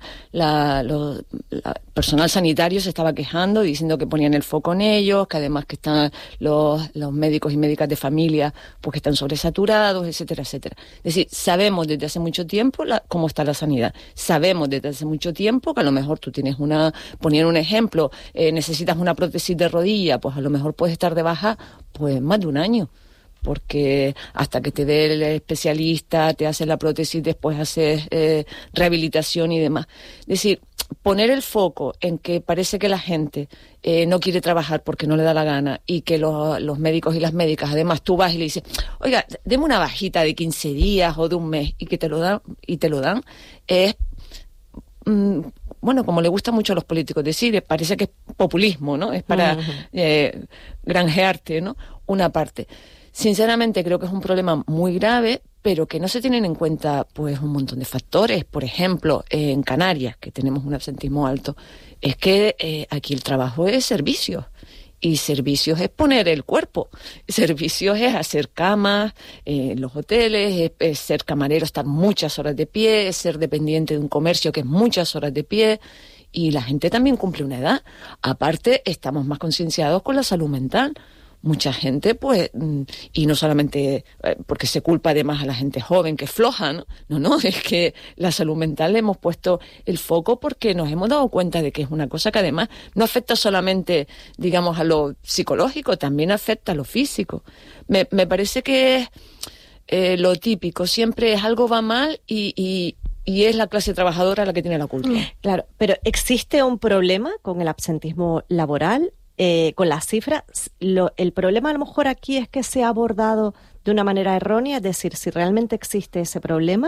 los personal sanitario se estaba quejando, diciendo que ponían el foco en ellos, que además que están los médicos y médicas de familia, pues que están sobresaturados, etcétera, etcétera. Es decir, sabemos desde hace mucho tiempo cómo está la sanidad. Sabemos desde hace mucho tiempo que a lo mejor tú tienes ponían un ejemplo, necesitas una prótesis de rodilla, pues a lo mejor puedes estar de baja pues más de un año. Porque hasta que te dé el especialista, te hace la prótesis, después haces rehabilitación y demás. Es decir, poner el foco en que parece que la gente no quiere trabajar porque no le da la gana y que los médicos y las médicas, además tú vas y le dices, oiga, deme una bajita de 15 días o de un mes y que te lo dan, es bueno, como le gusta mucho a los políticos decir, parece que es populismo, ¿no? Es para granjearte, ¿no? Una parte. Sinceramente creo que es un problema muy grave, pero que no se tienen en cuenta pues un montón de factores. Por ejemplo, en Canarias, que tenemos un absentismo alto, es que aquí el trabajo es servicios. Y servicios es poner el cuerpo. Servicios es hacer camas en los hoteles, es ser camarero, estar muchas horas de pie, es ser dependiente de un comercio que es muchas horas de pie. Y la gente también cumple una edad. Aparte, estamos más concienciados con la salud mental. Mucha gente, pues, y no solamente porque se culpa además a la gente joven que es floja, ¿no? No, es que la salud mental le hemos puesto el foco porque nos hemos dado cuenta de que es una cosa que además no afecta solamente, digamos, a lo psicológico, también afecta a lo físico. Me parece que es lo típico, siempre es algo va mal y es la clase trabajadora la que tiene la culpa. Claro, pero ¿existe un problema con el absentismo laboral? Con las cifras, el problema a lo mejor aquí es que se ha abordado de una manera errónea, es decir, si realmente existe ese problema,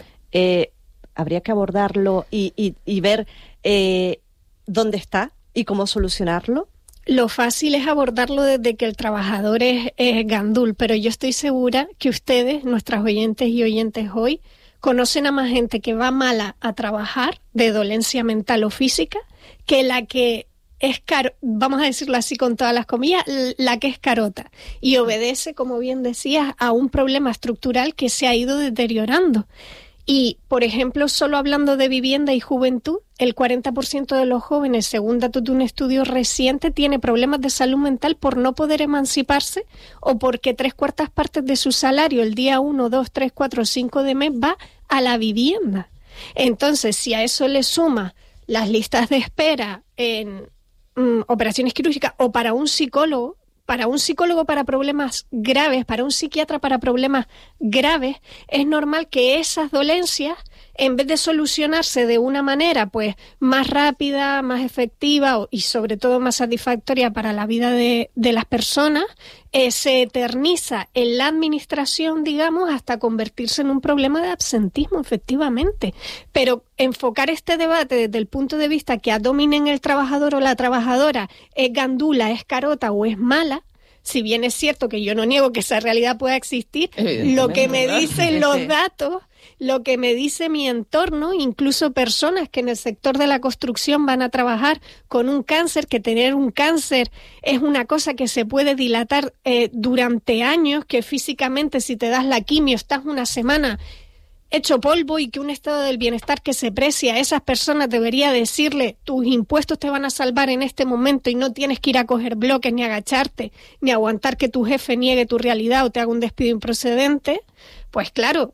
habría que abordarlo y ver dónde está y cómo solucionarlo. Lo fácil es abordarlo desde que el trabajador es gandul, pero yo estoy segura que ustedes, nuestras oyentes y oyentes hoy, conocen a más gente que va mala a trabajar de dolencia mental o física que la que es vamos a decirlo así con todas las comillas, la que es carota y obedece, como bien decías, a un problema estructural que se ha ido deteriorando. Y, por ejemplo, solo hablando de vivienda y juventud, el 40% de los jóvenes, según datos de un estudio reciente, tiene problemas de salud mental por no poder emanciparse o porque 3/4 partes de su salario el día 1, 2, 3, 4, 5 de mes va a la vivienda. Entonces, si a eso le suma las listas de espera en operaciones quirúrgicas o para un psicólogo para problemas graves, para un psiquiatra para problemas graves, es normal que esas dolencias, en vez de solucionarse de una manera pues más rápida, más efectiva y sobre todo más satisfactoria para la vida de las personas, se eterniza en la administración, digamos, hasta convertirse en un problema de absentismo, efectivamente. Pero enfocar este debate desde el punto de vista que dominen el trabajador o la trabajadora es gandula, es carota o es mala, si bien es cierto que yo no niego que esa realidad pueda existir, lo que me dicen los datos, lo que me dice mi entorno, incluso personas que en el sector de la construcción van a trabajar con un cáncer, que tener un cáncer es una cosa que se puede dilatar durante años, que físicamente si te das la quimio estás una semana hecho polvo y que un estado del bienestar que se precia a esas personas debería decirle tus impuestos te van a salvar en este momento y no tienes que ir a coger bloques ni agacharte ni aguantar que tu jefe niegue tu realidad o te haga un despido improcedente, pues claro,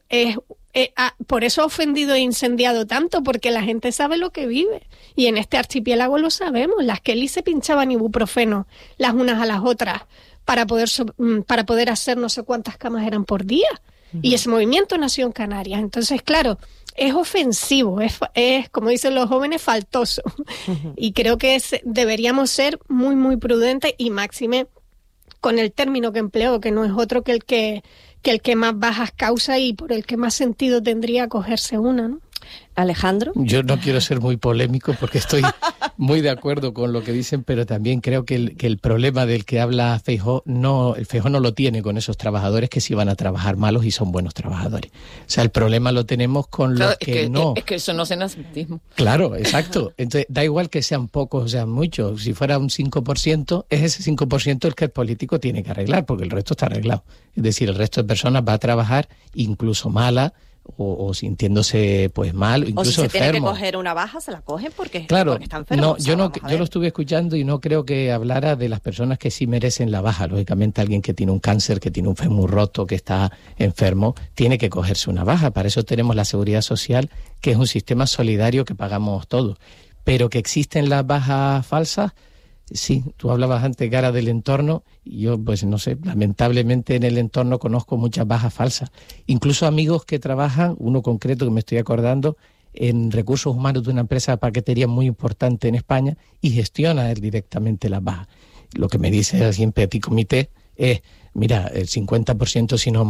por eso ha ofendido e incendiado tanto, porque la gente sabe lo que vive y en este archipiélago lo sabemos. Las Kelly se pinchaban ibuprofeno las unas a las otras para poder hacer no sé cuántas camas eran por día. Y ese movimiento nació en Canarias. Entonces, claro, es ofensivo, es como dicen los jóvenes, faltoso. Y creo que deberíamos ser muy, muy prudentes y máxime con el término que empleo, que no es otro que el que más bajas causa y por el que más sentido tendría cogerse una, ¿no? Alejandro. Yo no quiero ser muy polémico porque estoy muy de acuerdo con lo que dicen, pero también creo que el problema del que habla Feijóo el Feijóo no lo tiene con esos trabajadores que sí van a trabajar malos y son buenos trabajadores. O sea, el problema lo tenemos con los que no. Es que eso no es absentismo. Claro, exacto. Entonces, da igual que sean pocos o sean muchos. Si fuera un 5%, es ese 5% el que el político tiene que arreglar, porque el resto está arreglado. Es decir, el resto de personas va a trabajar incluso mala, o sintiéndose pues mal, incluso o si se enfermo. Tiene que coger una baja, se la cogen porque está enfermo. No, yo lo estuve escuchando y no creo que hablara de las personas que sí merecen la baja. Lógicamente alguien que tiene un cáncer, que tiene un fémur roto, que está enfermo, tiene que cogerse una baja. Para eso tenemos la Seguridad Social, que es un sistema solidario que pagamos todos. Pero que existen las bajas falsas, sí. Tú hablabas antes, Gara, del entorno, y yo, pues no sé, lamentablemente en el entorno conozco muchas bajas falsas. Incluso amigos que trabajan, uno concreto que me estoy acordando, en recursos humanos de una empresa de paquetería muy importante en España y gestiona él directamente las bajas. Lo que me dice así en petit comité es, mira, el 50% si no más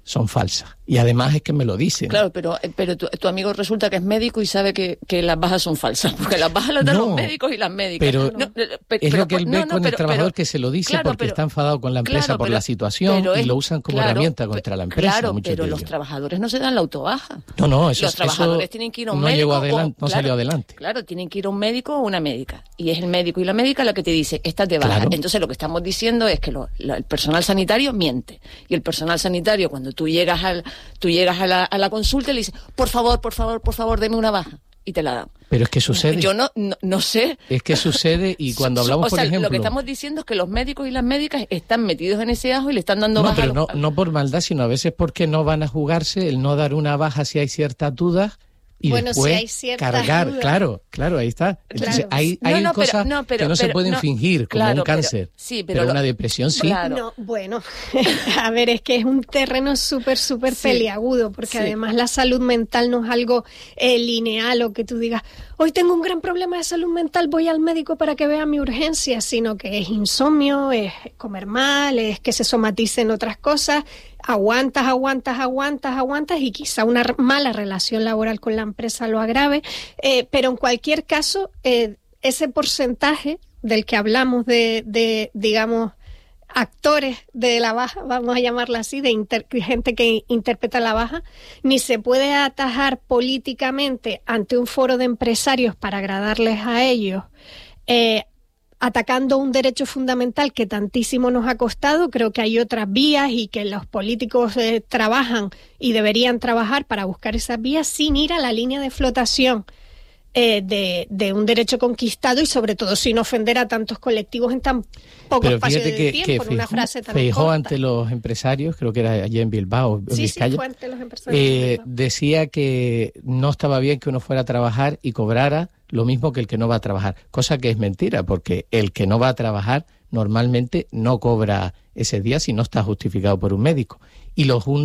son falsas. Y además es que me lo dicen. Claro, pero tu amigo resulta que es médico y sabe que las bajas son falsas, porque las bajas las dan los médicos y las médicas. Pero es lo que él ve con el trabajador que se lo dice, claro, porque está enfadado con la empresa por la situación y lo usan como herramienta contra la empresa. Claro, pero los trabajadores no se dan la autobaja. No, los trabajadores tienen que ir a un médico. No salió adelante. Claro, tienen que ir a un médico o una médica. Y es el médico y la médica la que te dice, esta te baja. Claro. Entonces lo que estamos diciendo es que el personal sanitario miente. Y el personal sanitario, cuando tú llegas a la consulta, le dices, por favor, deme una baja. Y te la dan. Pero es que sucede. Yo no sé. Es que sucede y cuando hablamos, por ejemplo... lo que estamos diciendo es que los médicos y las médicas están metidos en ese ajo y le están dando baja. Pero no por maldad, sino a veces porque no van a jugarse el no dar una baja si hay ciertas dudas y después si hay cargar. Dudas. Claro, ahí está. Entonces hay cosas que no se pueden fingir, como un cáncer. Pero una depresión sí. Claro. No, bueno, a ver, es que es un terreno súper peliagudo, porque además la salud mental no es algo lineal o que tú digas, hoy tengo un gran problema de salud mental, voy al médico para que vea mi urgencia, sino que es insomnio, es comer mal, es que se somaticen otras cosas. Aguantas y quizá una mala relación laboral con la empresa lo agrave, pero en cualquier caso ese porcentaje del que hablamos de digamos actores de la baja, vamos a llamarla así, de gente que interpreta la baja, ni se puede atajar políticamente ante un foro de empresarios para agradarles a ellos, atacando un derecho fundamental que tantísimo nos ha costado. Creo que hay otras vías y que los políticos trabajan y deberían trabajar para buscar esas vías sin ir a la línea de flotación de un derecho conquistado y sobre todo sin ofender a tantos colectivos en tan poco espacio de tiempo, en una frase tan Feijóo corta. Ante los empresarios, creo que era allá en Bilbao, Vizcaya, fue ante los empresarios decía que no estaba bien que uno fuera a trabajar y cobrara lo mismo que el que no va a trabajar, cosa que es mentira, porque el que no va a trabajar normalmente no cobra ese día si no está justificado por un médico. Y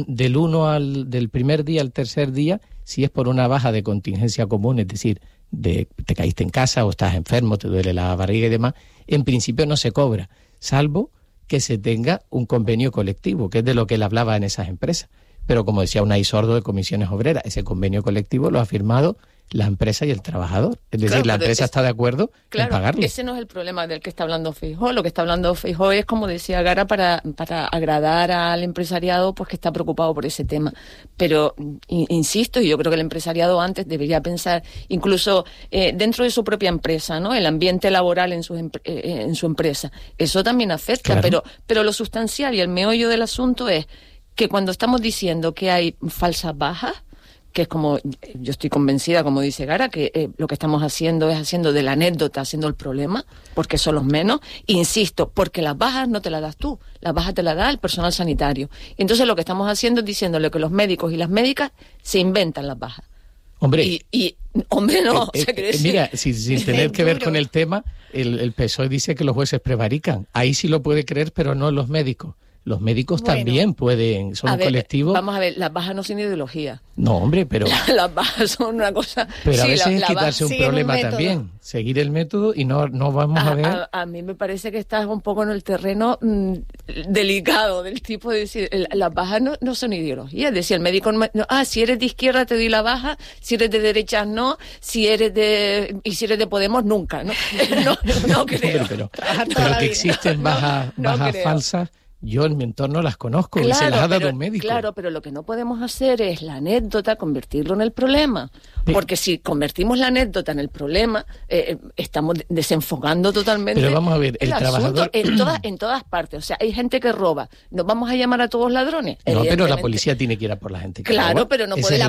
del primer día al tercer día, si es por una baja de contingencia común, es decir, te caíste en casa o estás enfermo, te duele la barriga y demás, en principio no se cobra, salvo que se tenga un convenio colectivo, que es de lo que él hablaba en esas empresas. Pero como decía Unai Sordo de Comisiones Obreras, ese convenio colectivo lo ha firmado la empresa y el trabajador. Es decir, la empresa está de acuerdo en pagarlo. Ese no es el problema del que está hablando Feijóo. Lo que está hablando Feijóo es, como decía Gara, para agradar al empresariado, pues que está preocupado por ese tema. Pero, insisto, y yo creo que el empresariado antes debería pensar, incluso dentro de su propia empresa, ¿no? El ambiente laboral en su empresa. Eso también afecta, claro. pero lo sustancial y el meollo del asunto es que cuando estamos diciendo que hay falsas bajas, que es como, yo estoy convencida, como dice Gara, que lo que estamos haciendo es haciendo de la anécdota, haciendo el problema, porque son los menos. Insisto, porque las bajas no te las das tú, las bajas te las da el personal sanitario. Y entonces lo que estamos haciendo es diciéndole que los médicos y las médicas se inventan las bajas. Hombre, hombre no. Mira, sin tener que ver con el tema, el PSOE dice que los jueces prevarican. Ahí sí lo puede creer, pero no los médicos. Los médicos también pueden, son un colectivo. Vamos a ver, las bajas no son ideología. No, hombre, pero... Las bajas son una cosa... Pero a veces es quitarse un problema también, seguir el método y no vamos a ver... A mí me parece que estás un poco en el terreno delicado, del tipo de decir, las bajas no son ideología. Es decir, el médico... si eres de izquierda te doy la baja, si eres de derechas no, si eres de Podemos nunca, ¿no? No creo. Pero que existen bajas falsas... Yo en mi entorno las conozco y se las ha dado un médico. Claro, pero lo que no podemos hacer es la anécdota convertirlo en el problema. Porque si convertimos la anécdota en el problema, estamos desenfocando totalmente. Pero vamos a ver, el trabajador... En todas partes. O sea, hay gente que roba. ¿Nos vamos a llamar a todos ladrones? No, pero la policía tiene que ir a por la gente que roba. Pero no puede...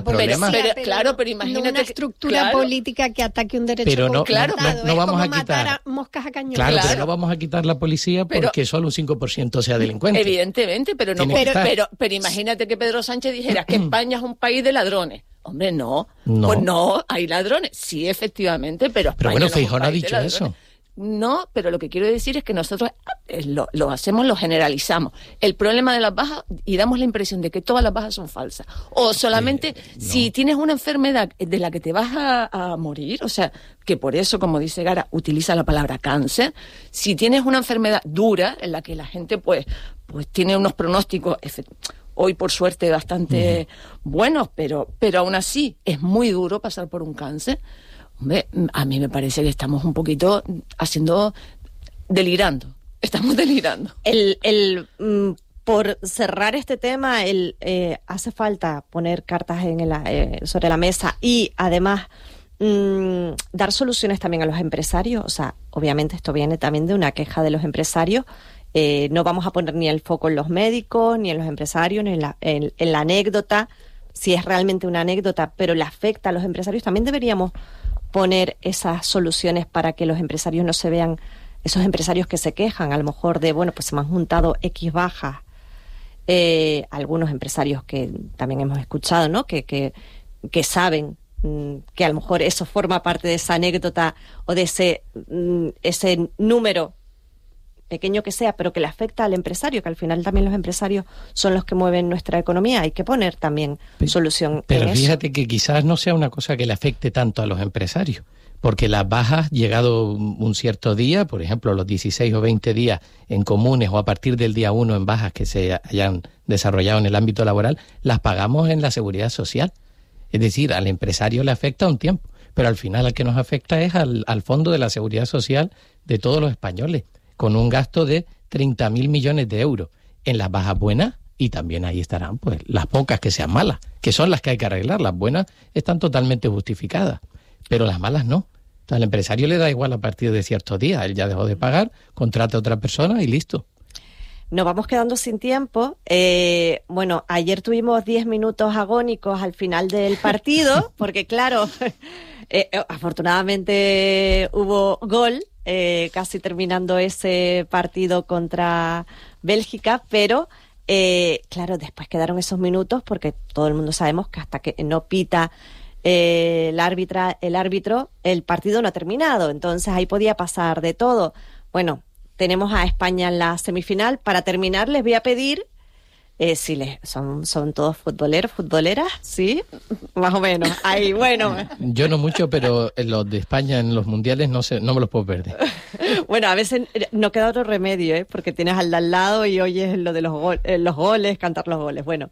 Pero imagínate... No una estructura política que ataque un derecho pero no vamos a quitar a moscas a cañón. Claro, pero no vamos a quitar la policía porque solo un 5% sea delincuente. Evidentemente, pero imagínate que Pedro Sánchez dijera que España es un país de ladrones. Hombre, no. Pues no, hay ladrones. Sí, efectivamente, pero España bueno, no Feijóo no ha dicho eso. No, pero lo que quiero decir es que nosotros lo hacemos, lo generalizamos. El problema de las bajas, y damos la impresión de que todas las bajas son falsas. O solamente si tienes una enfermedad de la que te vas a morir, o sea, que por eso, como dice Gara, utiliza la palabra cáncer. Si tienes una enfermedad dura, en la que la gente pues tiene unos pronósticos hoy por suerte bastante buenos, pero aún así es muy duro pasar por un cáncer. Hombre, a mí me parece que estamos un poquito delirando. Estamos delirando. Por cerrar este tema, hace falta poner cartas sobre la mesa y además dar soluciones también a los empresarios. O sea, obviamente esto viene también de una queja de los empresarios. No vamos a poner ni el foco en los médicos, ni en los empresarios, ni en la anécdota, si es realmente una anécdota, pero le afecta a los empresarios. También deberíamos poner esas soluciones para que los empresarios no se vean, esos empresarios que se quejan, a lo mejor de, bueno, pues se me han juntado X bajas. Algunos empresarios que también hemos escuchado, ¿no? Que saben que a lo mejor eso forma parte de esa anécdota o de ese número pequeño que sea, pero que le afecta al empresario, que al final también los empresarios son los que mueven nuestra economía. Hay que poner también solución pero en fíjate eso. Que quizás no sea una cosa que le afecte tanto a los empresarios, porque las bajas, llegado un cierto día, por ejemplo, los 16 o 20 días en comunes o a partir del día 1 en bajas que se hayan desarrollado en el ámbito laboral, las pagamos en la seguridad social. Es decir, al empresario le afecta un tiempo, pero al final al que nos afecta es al fondo de la seguridad social de todos los españoles, con un gasto de 30.000 millones de euros en las bajas buenas, y también ahí estarán pues las pocas que sean malas, que son las que hay que arreglar. Las buenas están totalmente justificadas, pero las malas no. Entonces al empresario le da igual a partir de ciertos días, él ya dejó de pagar, contrata a otra persona y listo. Nos vamos quedando sin tiempo. Bueno, ayer tuvimos 10 minutos agónicos al final del partido, porque claro, afortunadamente hubo gol, casi terminando ese partido contra Bélgica, pero claro, después quedaron esos minutos porque todo el mundo sabemos que hasta que no pita el árbitro, el partido no ha terminado. Entonces ahí podía pasar de todo. Bueno, tenemos a España en la semifinal. Para terminar, les voy a pedir si son todos futboleras, ¿sí? Más o menos. Ahí, bueno. Yo no mucho, pero los de España en los mundiales no me los puedo perder. Bueno, a veces no queda otro remedio, porque tienes al de al lado y oyes lo de los goles, cantar los goles. Bueno,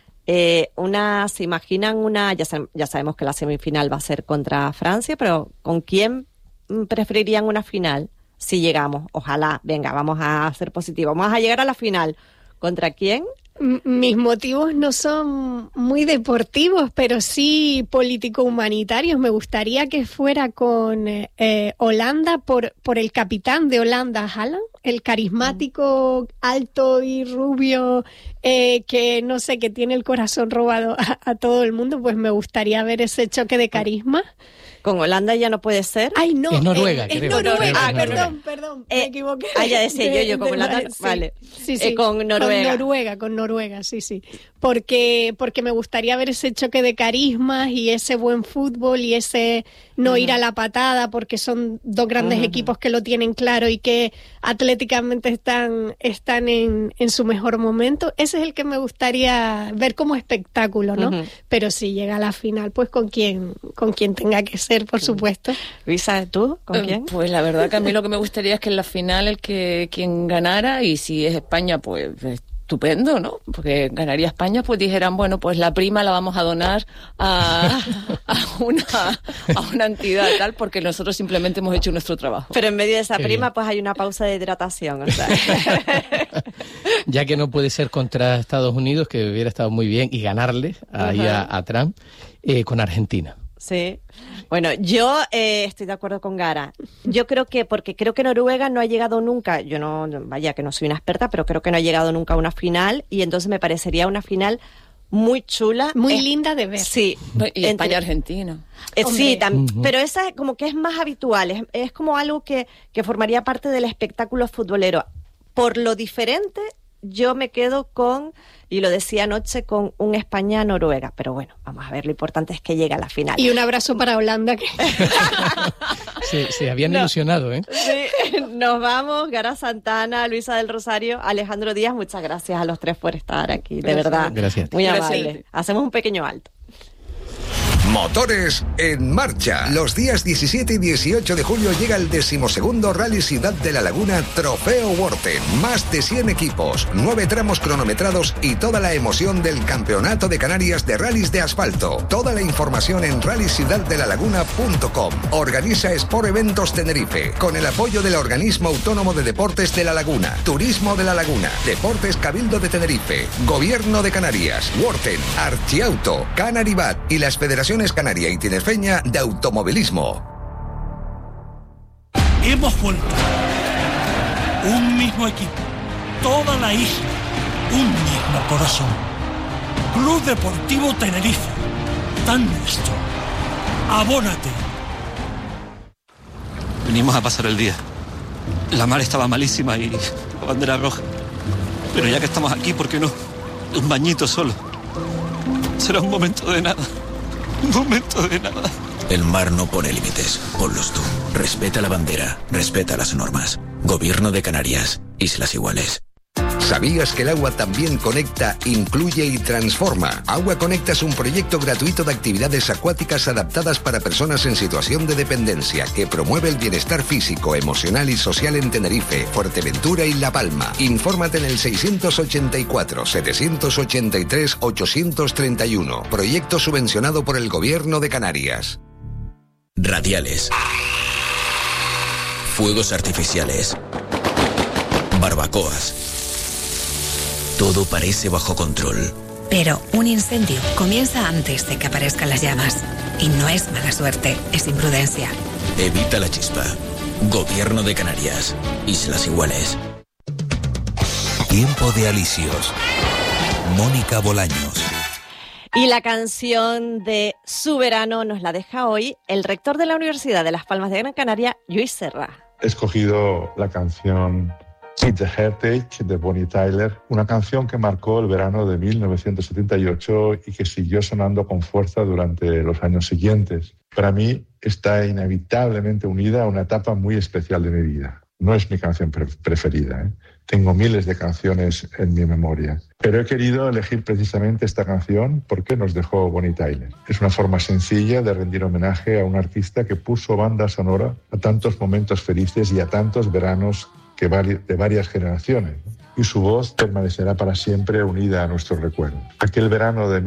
¿se imaginan ya sabemos que la semifinal va a ser contra Francia, pero ¿con quién preferirían una final? Si llegamos, ojalá, venga, vamos a ser positivos, vamos a llegar a la final. ¿Contra quién? Mis motivos no son muy deportivos, pero sí político-humanitarios. Me gustaría que fuera con Holanda por el capitán de Holanda, Haaland, el carismático, alto y rubio, que no sé, que tiene el corazón robado a todo el mundo. Pues me gustaría ver ese choque de carisma. ¿Con Holanda ya no puede ser? Ay, no. Es Noruega, es creo. Noruega. Perdón, me equivoqué. Ya decía yo con Holanda, sí, vale. Sí, con Noruega. Con Noruega, sí. Porque me gustaría ver ese choque de carismas y ese buen fútbol y ese no ir a la patada, porque son dos grandes equipos que lo tienen claro y que atléticamente están en su mejor momento. Ese es el que me gustaría ver como espectáculo, ¿no? Pero si llega a la final, pues con quien tenga que ser, por supuesto. Luisa, ¿tú? ¿Con quién? Pues la verdad que a mí lo que me gustaría es que en la final quien ganara, y si es España, pues estupendo, ¿no? Porque ganaría España, pues dijeran, bueno, pues la prima la vamos a donar a una entidad tal, porque nosotros simplemente hemos hecho nuestro trabajo. Pero en medio de esa prima, pues hay una pausa de hidratación, o sea. Ya que no puede ser contra Estados Unidos, que hubiera estado muy bien, y ganarle ahí a Trump, con Argentina. Sí. Bueno, yo estoy de acuerdo con Gara. Yo creo porque creo que Noruega no ha llegado nunca, yo no, vaya que no soy una experta, pero creo que no ha llegado nunca a una final, y entonces me parecería una final muy chula. Muy linda de ver. Sí. Y España-Argentina. Sí, pero esa como que es más habitual, es como algo que formaría parte del espectáculo futbolero. Por lo diferente, yo me quedo con, y lo decía anoche, con un España-Noruega. Pero bueno, vamos a ver, lo importante es que llegue a la final. Y un abrazo para Holanda. Se habían ilusionado, ¿eh? Sí, nos vamos. Gara Santana, Luisa del Rosario, Alejandro Díaz, muchas gracias a los tres por estar aquí, de verdad. Gracias. Muy amable. Hacemos un pequeño alto. Motores en marcha. Los días 17 y 18 de julio llega el 12º Rally Ciudad de la Laguna Trofeo Worten. Más de 100 equipos, 9 tramos cronometrados y toda la emoción del Campeonato de Canarias de Rallys de Asfalto. Toda la información en rallyciudaddelalaguna.com. Organiza Sport Eventos Tenerife, con el apoyo del Organismo Autónomo de Deportes de la Laguna, Turismo de la Laguna, Deportes Cabildo de Tenerife, Gobierno de Canarias, Worten, Archiauto, Canaribat y las Federaciones Canaria y Tinerfeña de Automovilismo. Hemos vuelto. Un mismo equipo, toda la isla, un mismo corazón. Club Deportivo Tenerife, tan nuestro. Abónate. Venimos a pasar el día. La mar estaba malísima y la bandera roja. Pero ya que estamos aquí, ¿por qué no? Un bañito solo. Será un momento de nada. Un momento de nada. El mar no pone límites. Ponlos tú. Respeta la bandera. Respeta las normas. Gobierno de Canarias. Islas Iguales. ¿Sabías que el agua también conecta, incluye y transforma? Agua Conecta es un proyecto gratuito de actividades acuáticas adaptadas para personas en situación de dependencia que promueve el bienestar físico, emocional y social en Tenerife, Fuerteventura y La Palma. Infórmate en el 684-783-831. Proyecto subvencionado por el Gobierno de Canarias. Radiales. Fuegos artificiales. Barbacoas. Todo parece bajo control. Pero un incendio comienza antes de que aparezcan las llamas. Y no es mala suerte, es imprudencia. Evita la chispa. Gobierno de Canarias. Islas Iguales. Tiempo de alicios. Mónica Bolaños. Y la canción de Su Verano nos la deja hoy el rector de la Universidad de Las Palmas de Gran Canaria, Lluís Serra. He escogido la canción It's a Heritage de Bonnie Tyler, una canción que marcó el verano de 1978 y que siguió sonando con fuerza durante los años siguientes. Para mí está inevitablemente unida a una etapa muy especial de mi vida. No es mi canción preferida, ¿eh? Tengo miles de canciones en mi memoria, pero he querido elegir precisamente esta canción porque nos dejó Bonnie Tyler. Es una forma sencilla de rendir homenaje a un artista que puso banda sonora a tantos momentos felices y a tantos veranos de varias generaciones, ¿no? Y su voz permanecerá para siempre unida a nuestros recuerdos. Aquel verano de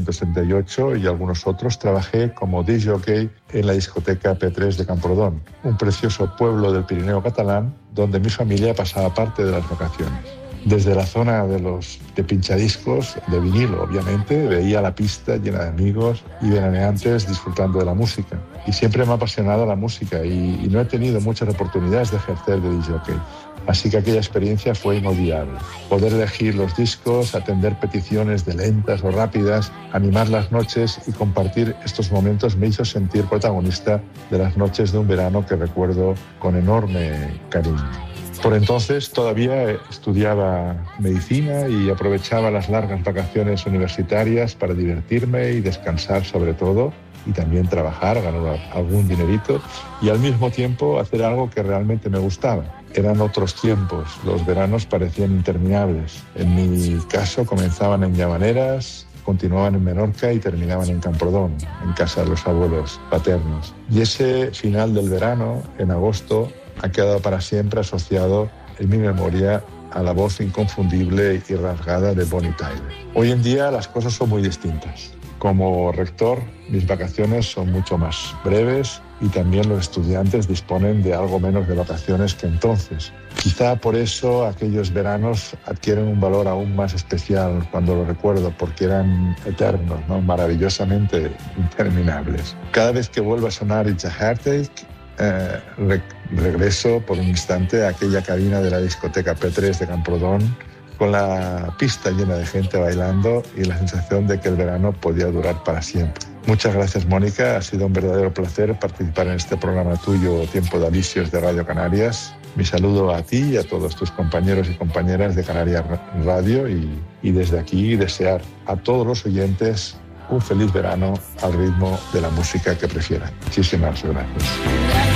1978 y algunos otros trabajé como disc jockey en la discoteca P3 de Camprodón, un precioso pueblo del Pirineo catalán donde mi familia pasaba parte de las vacaciones. Desde la zona de pinchadiscos, de vinilo obviamente, veía la pista llena de amigos y veraneantes disfrutando de la música. Y siempre me ha apasionado la música y no he tenido muchas oportunidades de ejercer de disc jockey. Así que aquella experiencia fue inolvidable. Poder elegir los discos, atender peticiones de lentas o rápidas, animar las noches y compartir estos momentos me hizo sentir protagonista de las noches de un verano que recuerdo con enorme cariño. Por entonces todavía estudiaba medicina y aprovechaba las largas vacaciones universitarias para divertirme y descansar sobre todo, y también trabajar, ganar algún dinerito y al mismo tiempo hacer algo que realmente me gustaba. Eran otros tiempos, los veranos parecían interminables. En mi caso comenzaban en Llamaneras, continuaban en Menorca y terminaban en Camprodón, en casa de los abuelos paternos. Y ese final del verano, en agosto, ha quedado para siempre asociado en mi memoria a la voz inconfundible y rasgada de Bonnie Tyler. Hoy en día las cosas son muy distintas. Como rector, mis vacaciones son mucho más breves y también los estudiantes disponen de algo menos de vacaciones que entonces. Quizá por eso aquellos veranos adquieren un valor aún más especial cuando lo recuerdo, porque eran eternos, ¿no? Maravillosamente interminables. Cada vez que vuelvo a sonar It's a Heartache, regreso por un instante a aquella cabina de la discoteca P3 de Camprodón, con la pista llena de gente bailando y la sensación de que el verano podía durar para siempre. Muchas gracias, Mónica. Ha sido un verdadero placer participar en este programa tuyo, Tiempo de Alicios de Radio Canarias. Mi saludo a ti y a todos tus compañeros y compañeras de Canarias Radio y desde aquí desear a todos los oyentes un feliz verano al ritmo de la música que prefieran. Muchísimas gracias.